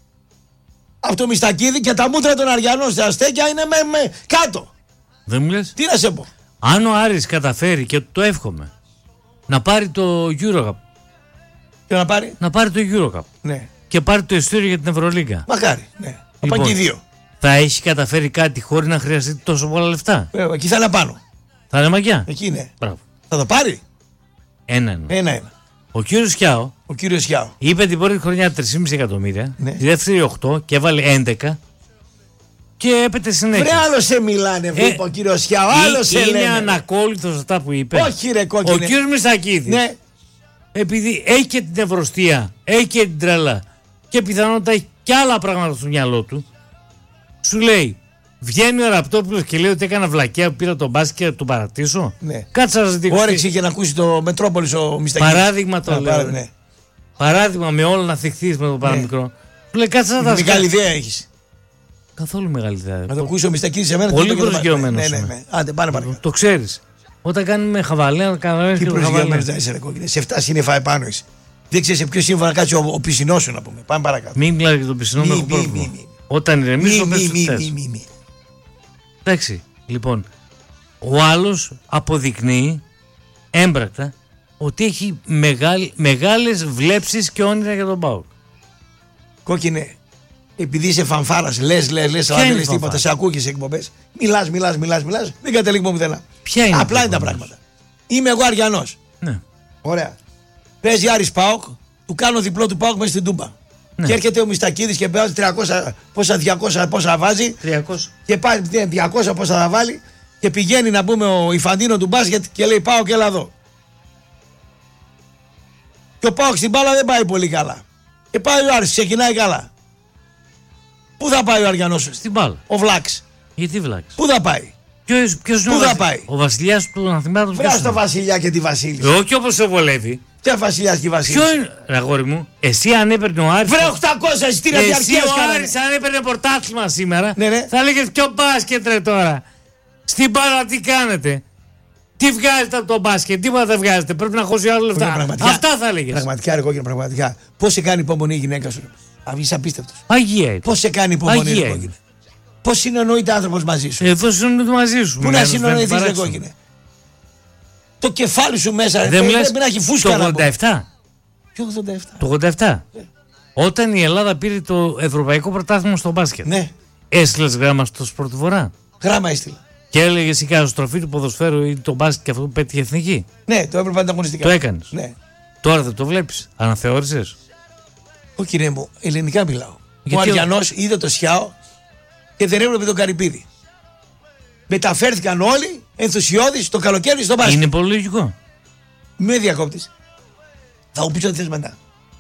Από το Μιστακίδη και τα μούτρα των Αριανών στα Αστέκια είναι με κάτω. Δεν μου λες. Τι να σε πω. Αν ο Άρης καταφέρει και το εύχομαι να πάρει το Eurocup. Και να πάρει. Να πάρει το Eurocup. Ναι. Και πάρει το ειστήριο για την Ευρωλίγα. Μακάρι. Ναι. Λοιπόν, και οι δύο. Θα έχει καταφέρει κάτι χωρίς να χρειαστεί τόσο πολλά λεφτά. Εκεί θα είναι πάνω. Θα είναι μαγιά. Εκεί είναι. Μπράβο. Θα το πάρει. Ένα. Ο κύριος Σιάο. Είπε την πρώτη χρονιά 3,5 εκατομμύρια. Ναι. Τη δεύτερη 8 και έβαλε 11. Και έπεται συνέχεια. Βρε άλλο σε μιλάνε, βλέπω ο κύριος Σιάο. Άλλο σε λένε. Είναι ανακόλλητος αυτά που είπε. Όχι ρε κόκκινε. Ο κύριος Μιστακίδης. Ναι. Επειδή έχει και την ευρωστία, έχει και την τρέλα και πιθανότητα έχει και άλλα πράγματα στο μυαλό του, σου λέει, βγαίνει ο Ραπτόπουλος και λέει ότι έκανα βλακιά που πήρα τον μπάσκετ και τον παρατήσω. Ναι. Κάτσε να σας δείξω. Όρεξη για να ακούσει το Μετρόπολης ο Μιστακίδης. Παράδειγμα το λέω. Ναι. Παράδειγμα με όλα να θυχθείς με το παραμικρό. Του λέει κάτσε να τα σκάσεις. Μεγάλη ιδέα έχεις. Καθόλου μεγάλη ιδέα. Να το ακούσει ο Μιστακίδης σε μένα. Πολύ προσγειωμένος. Ναι. Άντε πάνε παρακάτω. Το ξέρεις. Όταν κάνουμε χαβαλέ, καταλαβαίνεις. Τι προσγειωμένος να είσαι ρε κόκκινε. Σε 7 σύννεφα επάνω είσαι. Δεν ξέρεις σε ποιο σύμβολο να κάτσει ο πισινός σου να πούμε. Πάμε παρακάτω. Μην μιλάει για τον πισινό με πρόβλημα. Όταν ηρεμήσω μέσα στους χτες. Εντάξει, λοιπόν, ο άλλος αποδεικνύει έμπρακτα ότι έχει μεγάλες βλέψεις και όνειρα για τον ΠΑΟΚ. Κόκκινε, επειδή είσαι φανφάρας, λες, αλλά δεν λες τίποτα, σε ακούω και σε εκπομπές. Μιλάς, δεν καταλήγουμε πουθενά. Απλά είναι τα πράγματα. Είμαι εγώ Αριανός. Ναι. Ωραία. Παίζει Άρης ΠΑΟΚ, του κάνω διπλό του ΠΑΟΚ μέσα στην Τούμπα. Ναι. Και έρχεται ο Μιστακίδης και παίζει 300, 200 πόσα βάζει. 300. Και πάει 200 πόσα θα βάλει. Και πηγαίνει να πούμε ο Ιφαντίνο του μπάσκετ και λέει πάω και έλα εδώ. Και ο Πάοκ στην μπάλα δεν πάει πολύ καλά. Και πάει ο Άρης, ξεκινάει καλά. Πού θα πάει ο Αριανός? Στην μπάλα. Ο Βλάξ. Γιατί Βλάξ? Πού θα πάει? Ποιος Πού θα πάει? Ο βασιλιάς του Αθηνάτων. Βράς το βασιλιά και τη βασίλισσα. Όχι όπως σε βολεύει. Ποια βασιλιάς και η βασίλισσα? Ποιο είναι, αγόρι μου, εσύ αν έπαιρνε ο Άρης. Βρε 800 εισιτήρια διαρκείας κάνανε. Ο Άρης αν έπαιρνε πρωτάθλημα σήμερα, ναι. θα λέγες ποιο μπάσκετ ρε τώρα. Στην μπάλα τι κάνετε? Τι βγάζετε από το μπάσκετ? Τίποτα δεν βγάζετε. Πρέπει να χώσει άλλο λεφτά. Αυτά θα λέγες. Πραγματικά ρε κόκκινο, πραγματικά. Πώς σε κάνει υπομονή η γυναίκα σου? Είσαι απίστευτος. Αγία είναι. Πώς σε κάνει υπομονή ρε κόκκινο? Πώς συνεννοείται άνθρωπος μαζί σου? Εδώ συνεννοείται μαζί σου. Πού να συνεννοηθείς ρε κόκκινο? Το κεφάλι σου μέσα δεν πρέπει να έχει φούσκα. Το 87. Ποιο 87? Το 87. Όταν η Ελλάδα πήρε το ευρωπαϊκό πρωτάθλημα στο μπάσκετ. Ναι. Έστειλες γράμμα στο Σπορτιβορά? Γράμμα έστειλα. Και έλεγε η καταστροφή του ποδοσφαίρου ή το μπάσκετ και αυτό που πέτυχε εθνική? Ναι, το έπρεπε ανταγωνιστικά. Το έκανες? Ναι. Τώρα δεν το βλέπεις? Αναθεώρησες? Όχι κύριε μου, ελληνικά μιλάω. Ο Αριανός είδε το Σιάο και δεν έβλεπε τον Καρυπίδη. Μεταφέρθηκαν όλοι ενθουσιώδεις το καλοκαίρι στο μπάσκετ. Είναι πολύ λογικό. Με διακόπτεις. Θα μου πεις ό,τι θες μετά.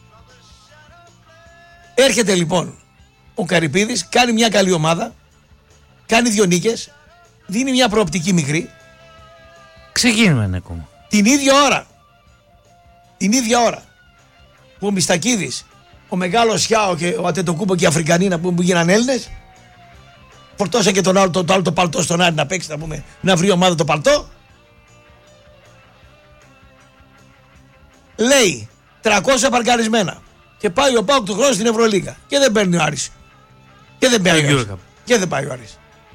Έρχεται λοιπόν ο Καρυπίδης, κάνει μια καλή ομάδα, κάνει 2 νίκες, δίνει μια προοπτική μικρή. Ξεκίνημα ακόμα. Την ίδια ώρα που ο Μιστακίδης, ο μεγάλος Σιάο και ο Ατετοκούμπο και οι Αφρικανοί να πούμε που γίναν Έλληνες, φορτώσαν και τον άλλο το παλτό στον Άρη να παίξει, να πούμε, να βρει ομάδα το παλτό. Λέει 300 παρκαρισμένα και πάει ο ΠΑΟΚ του χρόνου στην Ευρωλίγα και δεν παίρνει ο Άρης. Και δεν παίρνει ο Άρης. Και δεν πάει ο Άρης.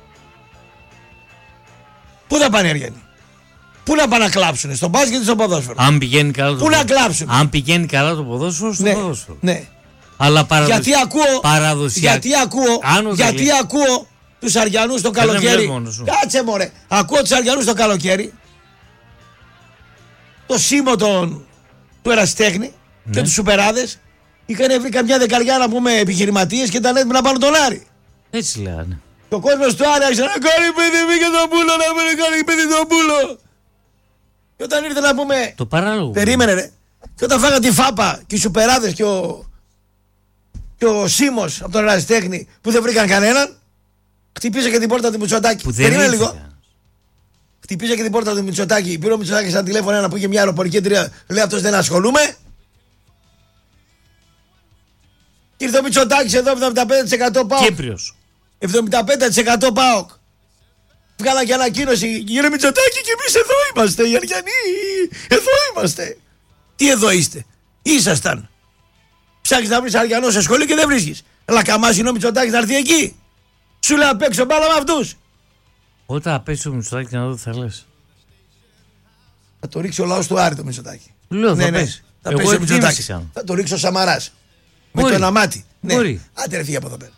Πού θα πάνε οι Αριανοί? Πού να πάνε να κλάψουνε? Στον μπάσκετ ή στο ποδόσφαιρο? Αν πηγαίνει καλά το ποδόσφαιρο. Πού να κλάψουν? Αν πηγαίνει καλά το ποδόσφαιρο, στο ποδόσφαιρο. Ναι. Αλλά γιατί ακούω τους Αριανούς το καλοκαίρι. Κάτσε μωρέ. Ακούω τους Αριανούς το καλοκαίρι. Το σήμο του Ερασιτέχνη και τους Σουπεράδες είχαν βρει καμιά δεκαριά να πούμε επιχειρηματίες και ήταν έτοιμοι να πάρουν τον Άρη. Έτσι λέγανε. Και ο κόσμος του Άρη άρχισε να κάνει παιδί μη και τον Πούλο, να μην κάνει παιδί τον Πούλο. Και όταν ήρθε να πούμε. Το παράλογο. Περίμενε ρε. Και όταν φάγαν τη φάπα και οι Σουπεράδες και ο Σίμος από τον Ερασιτέχνη που δεν βρήκαν κανέναν, χτυπήσε και την πόρτα του Μητσοτάκη. Περίμενε λίγο. Χτυπήσε και την πόρτα του Μητσοτάκη. Πήρε ο Μητσοτάκης σαν τηλέφωνο ένα που είχε μια αεροπορική εταιρεία. Λέει αυτός δεν ασχολούμαι. Και ήρθε ο Μητσοτάκης εδώ 75% ΠΑΟΚ. Κύπριος. 75% ΠΑΟΚ. Βγάλα και ανακοίνωση. Κύριε Μητσοτάκη, και εμείς εδώ είμαστε. Οι Αριανοί. Εδώ είμαστε. Τι εδώ είστε? Ήσασταν. Ψάχνεις να βρεις Αριανό σε σχολείο και δεν βρίσκεις. Αλλά καμάς είναι ο Μητσοτάκης να έρθει εκεί. Σου λέει να παίξω μπάλα με αυτούς. Όταν απέσει ο Μητσοτάκης να δω τι θα λες. Θα το ρίξει ο λαός του Άρη το Μητσοτάκη. Λέω θα πέσει. Θα πέσει ο Μητσοτάκης. Θα το ρίξει ο Σαμαράς. Με το ένα μάτι. Μπορεί. Ναι. Άντε ρε φύγε από εδώ πέρα.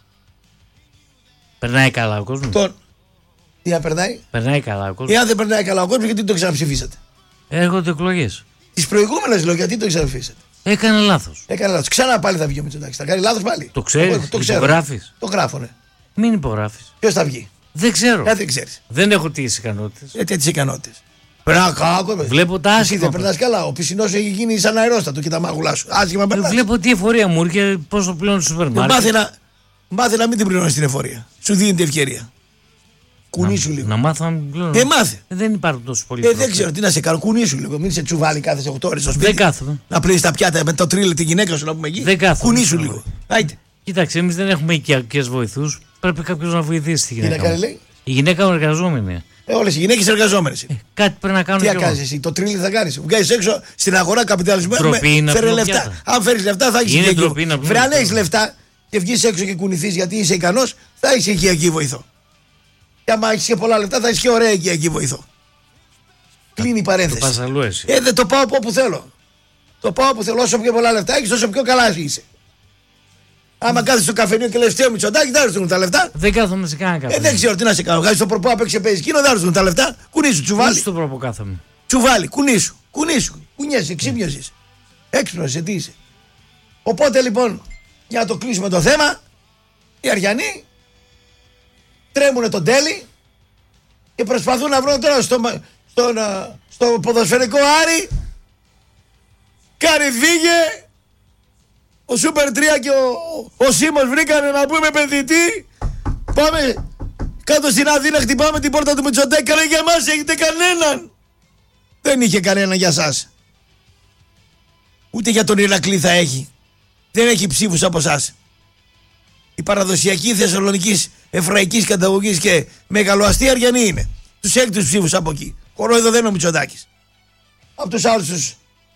Περνάει καλά ο κόσμος. Τι να περνάει? Περνάει καλά ο κόσμος. Εάν δεν περνάει καλά ο κόσμος, γιατί το ξαναψηφίσατε? Έρχονται εκλογές. Τις προηγούμενες λέω, γιατί το ξαναψηφίσατε? Έκανε λάθος. Ξανά πάλι θα βγει ο Μητσοτάκης. Θα κάνει λάθος πάλι. Το ξέρεις? Το υπογράφεις? Το γράφω, ναι. Μην υπογράφεις. Ποιος θα βγει? Δεν ξέρω. Δεν ξέρεις. Δεν έχω τις ικανότητες. Τις ικανότητες. Βλέπω τα άσχημα. Δεν περνάς καλά. Ο πισινός έχει γίνει σαν αερόστατο και τα μάγουλά σου. Άσχημα περνάς. Βλέπω τι εφορία μου και πόσο πληρώνει στο σούπερ μάρκετ. Μάθε να μην την πληρώνεις την εφορία. Σου δίνεται ευκαιρία. Κουνήσου λίγο. Να μάθω να μην πληρώνω. Μάθε. Δεν υπάρχουν τόσο πολλοί. Δεν ξέρω τι να σε κάνω. Κουνήσου λίγο. Μην σε τσουβάλι κάθε 8 ώρες στο σπίτι. Δεν κάθομαι. Να πλύνεις τα πιάτα με το τρίλε τη γυναίκα σου να πούμε εκεί. Δεν κάθομαι. Κουνήσου λίγο. Κοίταξε, εμείς δεν έχουμε οικιακές βοηθούς. Πρέπει κάποιος να βοηθήσει τη γυναίκα. Η γυναίκα μου εργαζόμενη. Όλες οι γυναίκες εργαζόμενες. Κάτι πρέπει να κάνουν. Τι θα κάνεις εσύ? Το τρίλι θα κάνεις. Βγάζεις έξω στην αγορά καπιταλισμού. Φέρε λεφτά. Αν φέρεις λεφτά θα έχεις οικιακή. Βρε, αν έχεις λεφτά και βγεις έξω και κουνηθείς γιατί είσαι ικανός, θα έχεις οικιακή βοηθό. Και άμα έχεις και πολλά λεφτά θα έχεις και ωραία οικιακή βοηθό. Κλείνει η παρένθεση. Το πας αλλού εσύ. Δεν το πάω από όπου θέλω. Το πάω όπου θέλω. Όσο πιο πολλά λεφτά έχεις, όσο πιο καλά είσαι. Άμα κάθεσαι στο καφενείο και λες φταίω Μητσοτάκη, δεν έρθουν τα λεφτά. Δεν κάθομαι σε κανένα καφενείο. Δεν ξέρω τι να σε κάνω. Βγάζεις το προπό απ' έξω παίζεις εκείνο, δεν έρθουν τα λεφτά. Κουνήσου, τσουβάλι. Στο προπό κάθομαι. Τσουβάλι, κουνήσου. Κουνιέσαι, ξύπνιος είσαι. Έξυπνος είσαι, τι είσαι. Οπότε λοιπόν, για να το κλείσουμε το θέμα, οι Αριανοί τρέμουνε τον τέλει και προσπαθούν να βρουν τώρα στο ποδοσφαιρικό Άρη. Κάνει Βίγε. Ο Σούπερ 3 και ο Σίμος βρήκανε να πούμε επενδυτή. Πάμε κάτω στην Αθήνα, χτυπάμε την πόρτα του Μητσοτάκη. Καλά για εμάς, έχετε κανέναν? Δεν είχε κανέναν για σας. Ούτε για τον Ηρακλή θα έχει. Δεν έχει ψήφους από εσάς. Η παραδοσιακή Θεσσαλονικής Εβραϊκής καταγωγής και μεγαλοαστή Αριανή είναι. Τους έχει τους ψήφους από εκεί. Κορόιδο δεν είναι ο Μητσοτάκης. Από τους άλλους τους.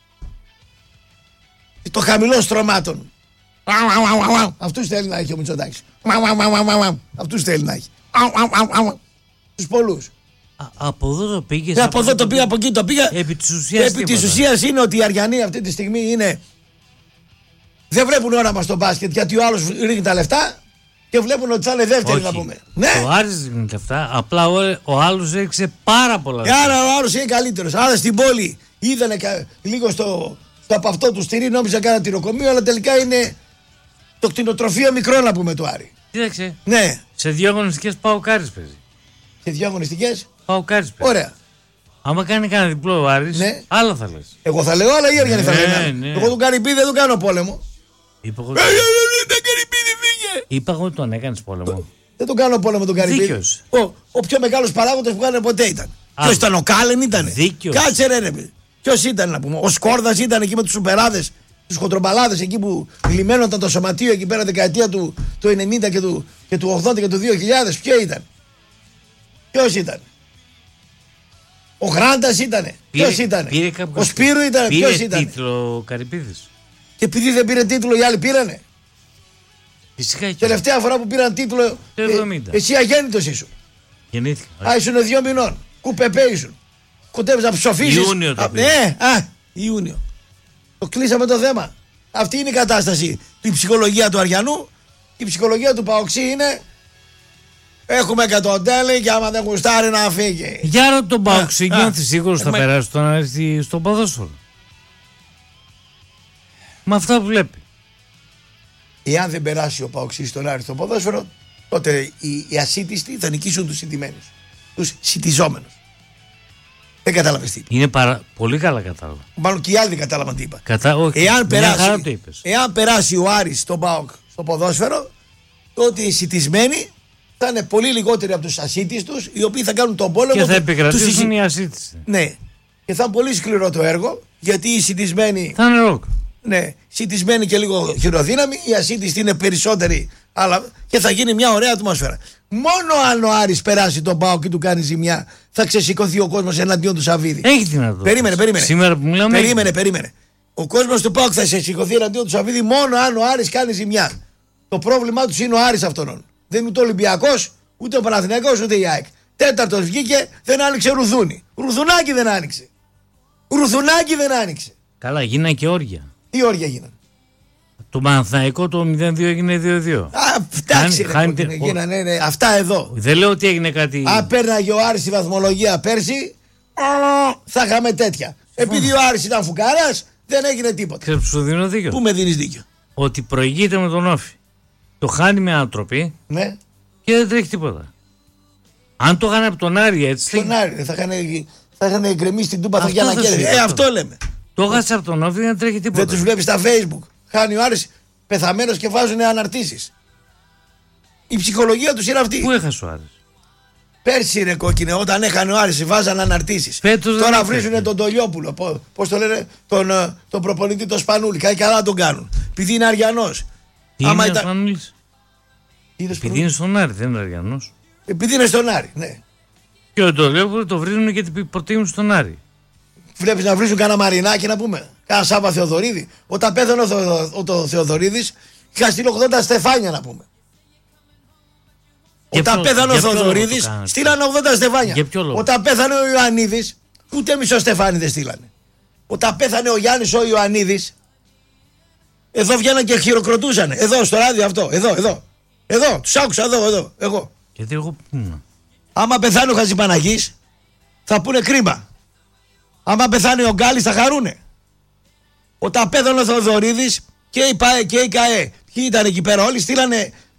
Το χαμηλό στρωμάτων. Αυτούς θέλει να έχει ο Μητσοτάκης. Αυτούς θέλει να έχει. Τους πολλούς. Από εδώ το πήγε. Από εδώ το πήγα, από εκεί το πήγα. Επί της ουσίας είναι ότι οι Αριανοί αυτή τη στιγμή είναι. Δεν βλέπουν όραμα στο μπάσκετ γιατί ο άλλος ρίχνει τα λεφτά και βλέπουν ότι θα είναι δεύτεροι να πούμε. Ναι. Ο Άρης ρίχνει τα λεφτά. Απλά ο άλλος έριξε πάρα πολλά λεφτά. Άρα ο άλλος είναι καλύτερος. Άρα στην πόλη είδανε λίγο στο από αυτό του στηρί, νόμιζα κάνα τυροκομείο, αλλά τελικά είναι το κτηνοτροφείο μικρό να πούμε του Άρη. Κοίταξε. Ναι. Σε 2 αγωνιστικές ΠΑΟΚ παίζει. Σε 2 αγωνιστικές ΠΑΟΚ παίζει. Ωραία. Άμα κάνει κανένα διπλό ο Άρης, ναι. Άλλα θα λες. Εγώ θα λέω, αλλά οι Αριανοί θα λένε. Ναι. Εγώ τον Καρυπίδη δεν τον κάνω πόλεμο. Είπα εγώ. Είπα εγώ ότι τον έκανες πόλεμο. Δεν τον κάνω πόλεμο τον Καρυπίδη. Ο πιο μεγάλος παράγοντας που έκανε ποτέ ήταν. Ποιος ήταν, ο Κάλεν ήτανε? Κάτσε ρε. Ποιος ήταν να πούμε? Ο Σκόρδας ήταν εκεί με τους σουπεράδες, τους χοντρομπαλάδες εκεί που λιμένονταν το σωματείο εκεί πέρα δεκαετία του 90 και του 80 και του 2000. Ποιος ήταν? Ο Γράντας ήτανε? Ποιος ήτανε? Ο Σπύρου ήτανε? Ποιος ήτανε? Πήρε τίτλο ο Καρυπίδης. Και επειδή δεν πήρε τίτλο οι άλλοι πήρανε. Φυσικά και. Τελευταία φορά που πήραν τίτλο εσύ αγέννητος ήσουν. Γεννήθηκα. Ήσουν 2 μηνών. Κουπεπέ ήσουν. Κοντεύεις να ψοφήσεις. Ιούνιο το πήρε. Ιούνιο. Το κλείσαμε το θέμα. Αυτή είναι η κατάσταση. Η ψυχολογία του Αριανού. Η ψυχολογία του Παοξή είναι έχουμε 100 τέλη και άμα δεν γουστάρει να φύγει. Για ρωτώ τον Παοξή, νιώθει σίγουρος θα περάσει τον Άρη στο ποδόσφαιρο? Με αυτά που βλέπει. Εάν δεν περάσει ο Παοξής στον Άρη στο ποδόσφαιρο, τότε οι ασίτιστοι θα νικήσουν τους σιτημένους. Τους σιτιζόμενους. Δεν κατάλαβες τι είπα. Είναι πολύ καλά κατάλαβα. Μάλλον και οι άλλοι δεν κατάλαβαν τι είπα. Όχι. Εάν περάσει ο Άρης στον ΠΑΟΚ στο ποδόσφαιρο, τότε οι σιτισμένοι θα είναι πολύ λιγότεροι από τους ασίτιστους, οι οποίοι θα κάνουν τον πόλεμο. Και θα επικρατήσουν οι ασίτιστοι. Ναι. Και θα είναι πολύ σκληρό το έργο, γιατί οι σιτισμένοι. Θα είναι ροκ. Ναι, σιτισμένοι και λίγο χειροδύναμοι, οι ασίτιστοι είναι περισσότεροι, αλλά και θα γίνει μια ωραία ατμόσφαιρα. Μόνο αν ο Άρης περάσει τον ΠΑΟΚ και του κάνει ζημιά, θα ξεσηκωθεί ο κόσμος εναντίον του Σαββίδη. Έχει δυνατότητα. Περίμενε. Σήμερα που μιλάμε. Περίμενε. Ο κόσμος του ΠΑΟΚ θα ξεσηκωθεί εναντίον του Σαββίδη μόνο αν ο Άρης κάνει ζημιά. Το πρόβλημά του είναι ο Άρης αυτόν. Δεν είναι ούτε ο Ολυμπιακός, ούτε ο Παναθηναϊκός, ούτε η ΑΕΚ. Τέταρτος βγήκε, δεν άνοιξε Ρουθούνη. Ρουθουνάκι δεν άνοιξε. Καλά, γίνανε και όρια. Τι όρια γίνανε? Το Παναθηναϊκό το 0-2 έγινε 2-2. Εντάξει, γίνανε αυτά εδώ. Δεν λέω ότι έγινε κάτι. Αν πέρναγε ο Άρης στη βαθμολογία πέρσι, θα είχαμε τέτοια. Επειδή ο Άρης ήταν φουκάρας, δεν έγινε τίποτα. Ξέρεις που σου δίνω δίκιο? Πού με δίνεις δίκιο? Ότι προηγείται με τον Όφη. Το χάνει με ανατροπή. Ναι. Και δεν τρέχει τίποτα. Αν το είχαν από τον Άρη έτσι. Τον Άρη θα είχαν γκρεμίσει την τούπα για να κέρδει. Αυτό λέμε. Το έχασε από τον Όφη, δεν τρέχει τίποτα. Δεν τους βλέπεις στα Facebook. Χάνει ο Άρης πεθαμένος και βάζουν αναρτήσεις. Η ψυχολογία τους είναι αυτή. Πού έχασε ο Άρης? Πέρσι ρε κόκκινε, όταν έχανε ο Άρης βάζαν αναρτήσεις. Τώρα βρίζουν τον Τολιόπουλο. Πώς το λένε, τον προπονητή τον Σπανούλη. Καλά τον κάνουν. Επειδή είναι Αριανός. Τι είναι ο Σπανούλης? Επειδή είναι στον Άρη, δεν είναι Αριανός. Επειδή είναι στον Άρη, ναι. Και ο Τολιόπουλο το βρίζουν γιατί προτείνουν στον Άρη. Βλέπεις να βρίζουν κάνα Μαρινάκι να πούμε. Κάνα Σάβα Θεοδωρίδη. Όταν πέθανε ο Θεοδωρίδης, είχα στείλει 80 στεφάνια να πούμε. Όταν πέθανε ο Θεοδωρίδης, στείλανε 80 στεφάνια. Όταν πέθανε ο Ιωαννίδης, ούτε μισό στεφάνι δεν στείλανε. Όταν πέθανε ο Γιάννης ο Ιωαννίδης, εδώ βγαίναν και χειροκροτούσαν. Εδώ στο ράδιο αυτό. Εδώ. Τους άκουσα εδώ. Εγώ. Γιατί εγώ. Άμα πεθάνει ο Χατζηπαναγής, θα πούνε κρίμα. Άμα πεθάνει ο Γκάλης, θα χαρούνε. Όταν πέθανε ο Θεοδωρίδης και η ΠΑΕ και η ΚΑΕ, ποιοι ήταν εκεί πέρα, όλοι στείλανε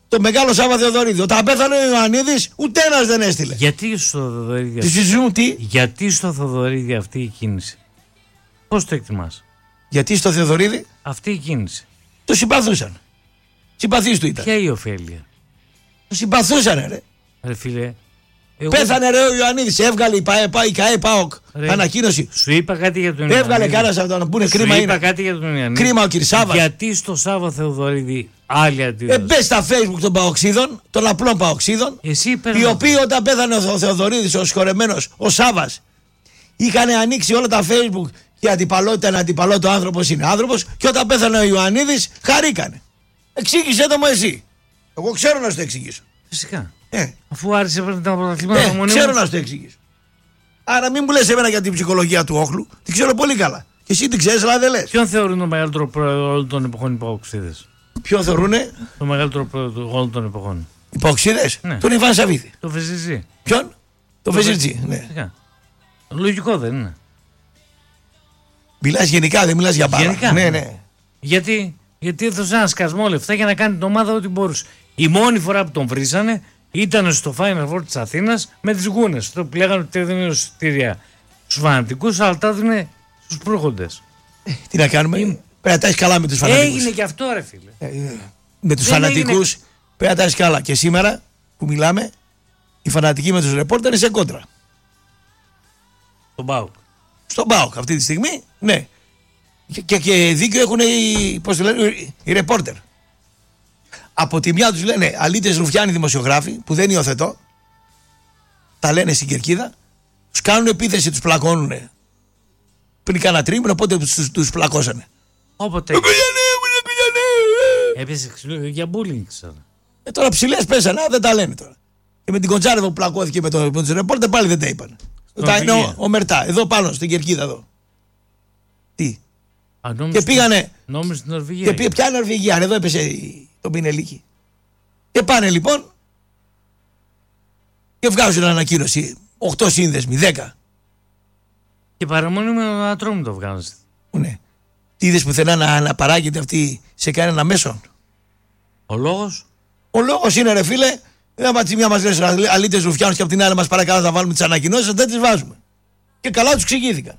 Το μεγάλο Σάββα Θεοδωρίδη. Όταν πέθανε ο Ιωαννίδης, ούτε ένας δεν έστειλε. Γιατί στο Θεοδωρίδη Γιατί στο Θεοδωρίδη αυτή η κίνηση? Πώς το εκτιμάς? Γιατί στο Θεοδωρίδη αυτή η κίνηση? Το συμπαθούσαν. Συμπαθής του ήταν. Ποια η ωφέλεια? Το συμπαθούσαν, ρε. Ρε φίλε. Πέθανε ρε ο Ιωαννίδης. Έβγαλε η ΚΑΕ ΠΑΟΚ ανακοίνωση. Σου είπα κάτι για τον Ιωαννίδη. Έβγαλε κανένας από τον που είναι κρίμα. Σου είπα κάτι για τον Ιωαννίδη. Κρίμα ο Κυρσάβας. Γιατί στο Σάββα Θεοδωρίδη άλλη αντίδραση? Μπες στα Facebook των Παοξίδων, των απλών Παοξίδων, οι οποίοι όταν πέθανε ο Θεοδωρίδης, ο συγχωρεμένος, ο Σάββας, είχαν ανοίξει όλα τα Facebook και αντιπαλότητα είναι αντιπαλότητα, ο άνθρωπος είναι άνθρωπος, και όταν πέθανε ο Ιωαννίδης, χαρήκανε. Εξήγησέ το μου εσύ. Εγώ ξέρω να σου το εξηγήσω. Φυσικά. Αφού άρεσε πριν τα πρωταθλήματα μονίμως. Ξέρω να σου το εξηγήσω. Άρα μην μου λες εμένα για την ψυχολογία του όχλου. Την ξέρω πολύ καλά. Και εσύ την ξέρεις, αλλά δεν λες. Ποιον θεωρούν το μεγαλύτερο πρόεδρο όλων των εποχών οι Παοξίδες? Ποιον θεωρούνε? Το μεγαλύτερο πρόεδρο όλων των εποχών. Οι Παοξίδες? Ναι. Τον Ιβάν Σαββίδη. Το Βεζιζή. Ποιον? Το Βεζιζή. Ναι. Λογικό δεν είναι? Μιλάς γενικά, δεν μιλάς για πάρα. Γενικά. Ναι. Γιατί έδωσε ένα σκασμό λεφτά για να κάνει την ομάδα ό,τι μπορούσε. Η μόνη φορά που τον βρίζανε ήταν στο Final Four της Αθήνας με τις γούνες. Το που λέγανε ότι δεν είναι εισιτήρια στους φανατικούς, αλλά τα έδινε στους προύχοντες. Τι να κάνουμε, πρέπει να τα έχεις καλά με τους φανατικούς. Έγινε και αυτό, ρε φίλε. Με τους φανατικούς πρέπει να τα έχεις καλά. Και σήμερα που μιλάμε, οι φανατικοί με τους ρεπόρτερ είναι σε κόντρα. Στον ΠΑΟΚ. Στον ΠΑΟΚ αυτή τη στιγμή, ναι. Και δίκιο έχουν οι ρεπόρτερ. Από τη μια τους λένε αλήτες ρουφιάνοι δημοσιογράφοι που δεν υιοθετώ. Τα λένε στην κερκίδα. Τους κάνουν επίθεση, τους πλακώνουν. Πριν κάνα τρίμηνο, οπότε τους πλακώσανε. Όποτε. Έπιασε για bullying, ξέρω. Τώρα ψηλές πέσανε, δεν τα λένε τώρα. Και με την Κοντζάρεβα που πλακώθηκε με τους ρεπόρτερ πάλι δεν τα είπαν. Είναι ο Μερτά, εδώ πάνω στην κερκίδα εδώ. Τι. Και πήγανε. Νόμιζε στην Νορβηγία. Και ποια Νορβηγία, εδώ έπεσε το Πινελίκι. Και πάνε λοιπόν και βγάζουν ανακοίνωση 8 σύνδεσμοι, 10. Και παραμονή με τον Ατρόμου το βγάζουν. Ναι. Τι είδες πουθενά να παράγεται αυτή σε κανένα μέσο? Ο λόγος? Ο λόγος είναι, ρε φίλε, τη μια μας λες αλήτες ρουφιάνους και από την άλλη μας παρακαλά να βάλουμε τις ανακοινώσεις, δεν τις βάζουμε. Και καλά τους εξηγήθηκαν.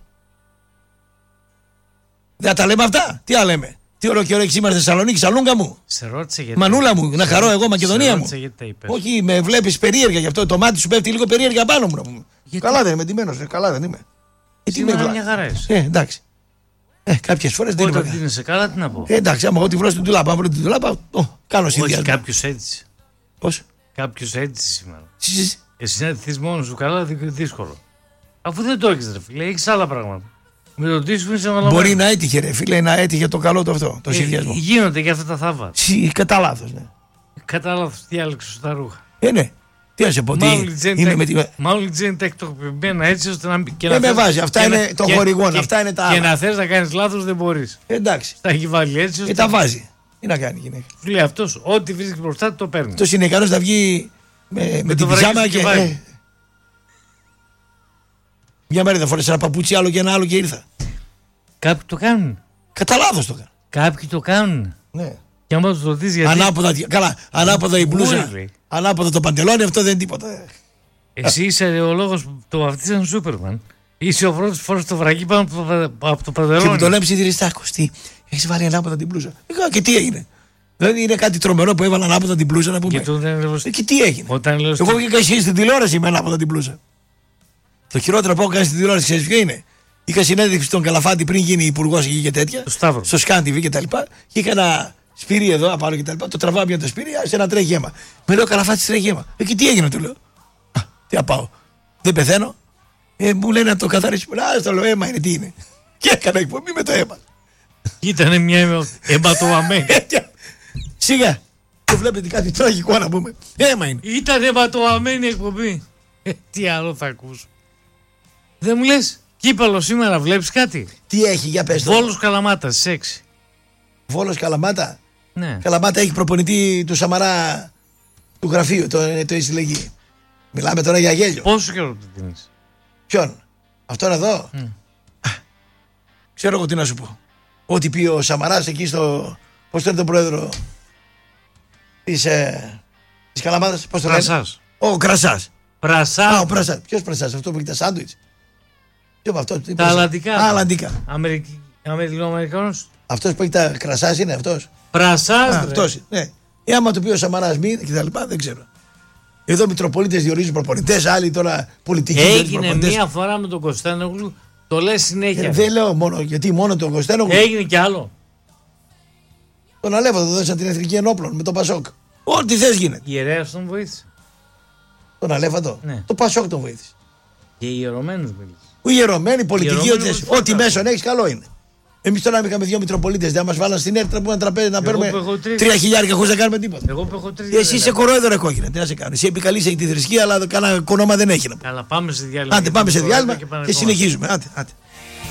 Δεν τα λέμε αυτά. Τι λέμε? Τι ωραίο καιρό έχεις σήμερα στη Θεσσαλονίκη, Σαλούγκα μου. Σε ρώτησε γιατί. Μανούλα μου, να χαρώ εγώ, Μακεδονία μου. Όχι, με βλέπεις περίεργα γι' αυτό. Το μάτι σου πέφτει λίγο περίεργα πάνω μου να πούμε. Καλά δεν είμαι ντυμένος, καλά δεν είμαι. Σήμερα μια χαρά είσαι. Εντάξει. Κάποιες φορές δεν είμαι. Όταν δίνεσαι καλά, τι να πω. Εντάξει, άμα εγώ τη βρω στην τουλάπα, αν βρω την τουλάπα, κάνω συνδυασμό. Όχι, κάποιος έτσι. Πώς? Κάποιος έτσι σήμερα. Εσύ να ντυθείς μόνος σου καλά, δύσκολο. Αφού δεν το έχεις, ρε φίλε, έχεις άλλα πράγματα. Με το τι σου είσαι αναλαμβάνει. Μπορεί να έτυχε, ρε φίλε, να έτυχε το καλό το αυτό, το συνδυασμό. Γίνονται και αυτά τα θαύματα. Κατά λάθος, ναι. Κατά λάθος, τι άλλαξε τα ρούχα. Ναι. Τι να σε πω, τι είναι με τη. Μάλλον η Τζέν τα εκτοπιμένα έτσι ώστε να. Δεν με βάζει, αυτά είναι το χορηγόν, αυτά είναι τα άλλα. Και να θες να κάνεις λάθος δεν μπορείς. Εντάξει. Τα έχει βάλει έτσι ώστε. Τα βάζει. Τι να κάνει η γυναίκα. Λέει αυτός, ό,τι βρίσκει μπροστά το παίρνει. Αυτό είναι ικανός να βγει με την πιζάμα και. Μια μέρα δεν φορέσα ένα παπούτσι άλλο και ένα άλλο και ήρθα. Κάποιοι το κάνουν. Κατά λάθος το κάνουν. Κάποιοι το κάνουν. Ναι. Και άμα του ρωτήσεις γιατί. Ανάποδα η μπλούζα. Ανάποδα το παντελόνι, αυτό δεν είναι τίποτα. Εσύ είσαι ο λόγος που το βαφτίσαν Σούπερμαν. Είσαι ο πρώτος που φοράς το βρακί πάνω από το παντελόνι. Και μου το λέμε ψιθυριστάκος, τι, έχεις βάλει ανάποδα την μπλούζα. Και τι έγινε. Δηλαδή είναι κάτι τρομερό που έβαλα ανάποδα την μπλούζα να πούμε. Και τι έγινε. Εγώ είχα εσύ στην τηλεόραση με ανάποδα την μπλούζα. Το χειρότερο που έχω κάνει στην τηλεόραση, ξέρεις ποιο είναι? Είχα συνέντευξη στον Καλαφάτη πριν γίνει υπουργός εκεί και τέτοια. Στο Scan TV και τα λοιπά. Και είχα ένα σπίρι εδώ απάνω και τα λοιπά. Το τραβάω μια το σπίρι, σε ένα τρέχει αίμα. Με λέει ο Καλαφάτης τρέχει αίμα. Εκεί τι έγινε, του λέω. Τι να πάω. Δεν πεθαίνω. Μου λένε να το καθαρίσουμε. Στο λέω αίμα είναι, τι είναι. Και έκανα εκπομπή με το αίμα. Ήτανε μια αιματοαμένη. Σιγά. Το βλέπετε κάτι τραγικό να πούμε. Αίμα είναι. Ήταν αιματοαμένη εκπομπή. Τι άλλο θα ακούσω. Δεν μου λες, κύπελλο σήμερα βλέπεις κάτι? Τι έχει, για πες το. Βόλος Καλαμάτα στις 6. Βόλος Καλαμάτα. Ναι. Καλαμάτα έχει προπονητή του Σαμαρά του γραφείου, το συλλεγή. Μιλάμε τώρα για γέλιο. Πόσο καιρό το δίνεις? Ποιον? Αυτόν εδώ? Ξέρω εγώ τι να σου πω. Ό,τι πει ο Σαμαράς εκεί στο. Πώς το είναι τον πρόεδρο? Της Καλαμάδας, πώς το λένε? Ο Κρασάς. Πρασά. Ο Πρασά. Ποιος Πρασάς, αυτό που έχει τα σάντουιτς? Ποιο από αυτό? Τα Αλλαντικά. Αμερικανός. Αυτός που έχει τα Κρασάς είναι αυτός? Πρασάς. Αυτός, ναι. Άμα το πει ο Σαμαράς μη και τα λοιπά, δεν ξέρω. Εδώ Μητροπολίτες διορίζουν προπονητές, άλλοι τώρα πολιτικοί. Έγινε μία φορά με τον Κωνσταντινόγλου, το λες συνέχεια. Δεν λέω μόνο, γιατί μόνο τον Κωνσταντινόγλου. Έγινε κι άλλο. Τον Αλέφαντο δώσαν την Εθνική Ενόπλων με τον Πασόκ. Ό,τι θες γίνεται. Η ιερέας τον βοήθησε. Τον Αλέφαντο. Ναι. Το Πασόκ τον βοήθησε. Και οι ιερωμένους μίλησε. Οι ιερωμένοι, πολιτικοί, ό,τι μέσον έχεις, καλό είναι. Εμείς τώρα είχαμε 2 Μητροπολίτες, δεν μας βάλαν στην έρτρα που ένα τραπέζι να παίρνουμε 3.000 χωρίς να κάνουμε τίποτα. Εγώ που έχω 3. Εσύ είσαι κορόιδο ρε κόκκινα, τι να σε κάνω. Εσύ επικαλείσαι τη θρησκεία, αλλά κανένα κονόμα δεν έχει. Καλά, πάμε σε διάλειμμα. Άντε, πάμε σε διάλειμμα και συνεχίζουμε. Άντε.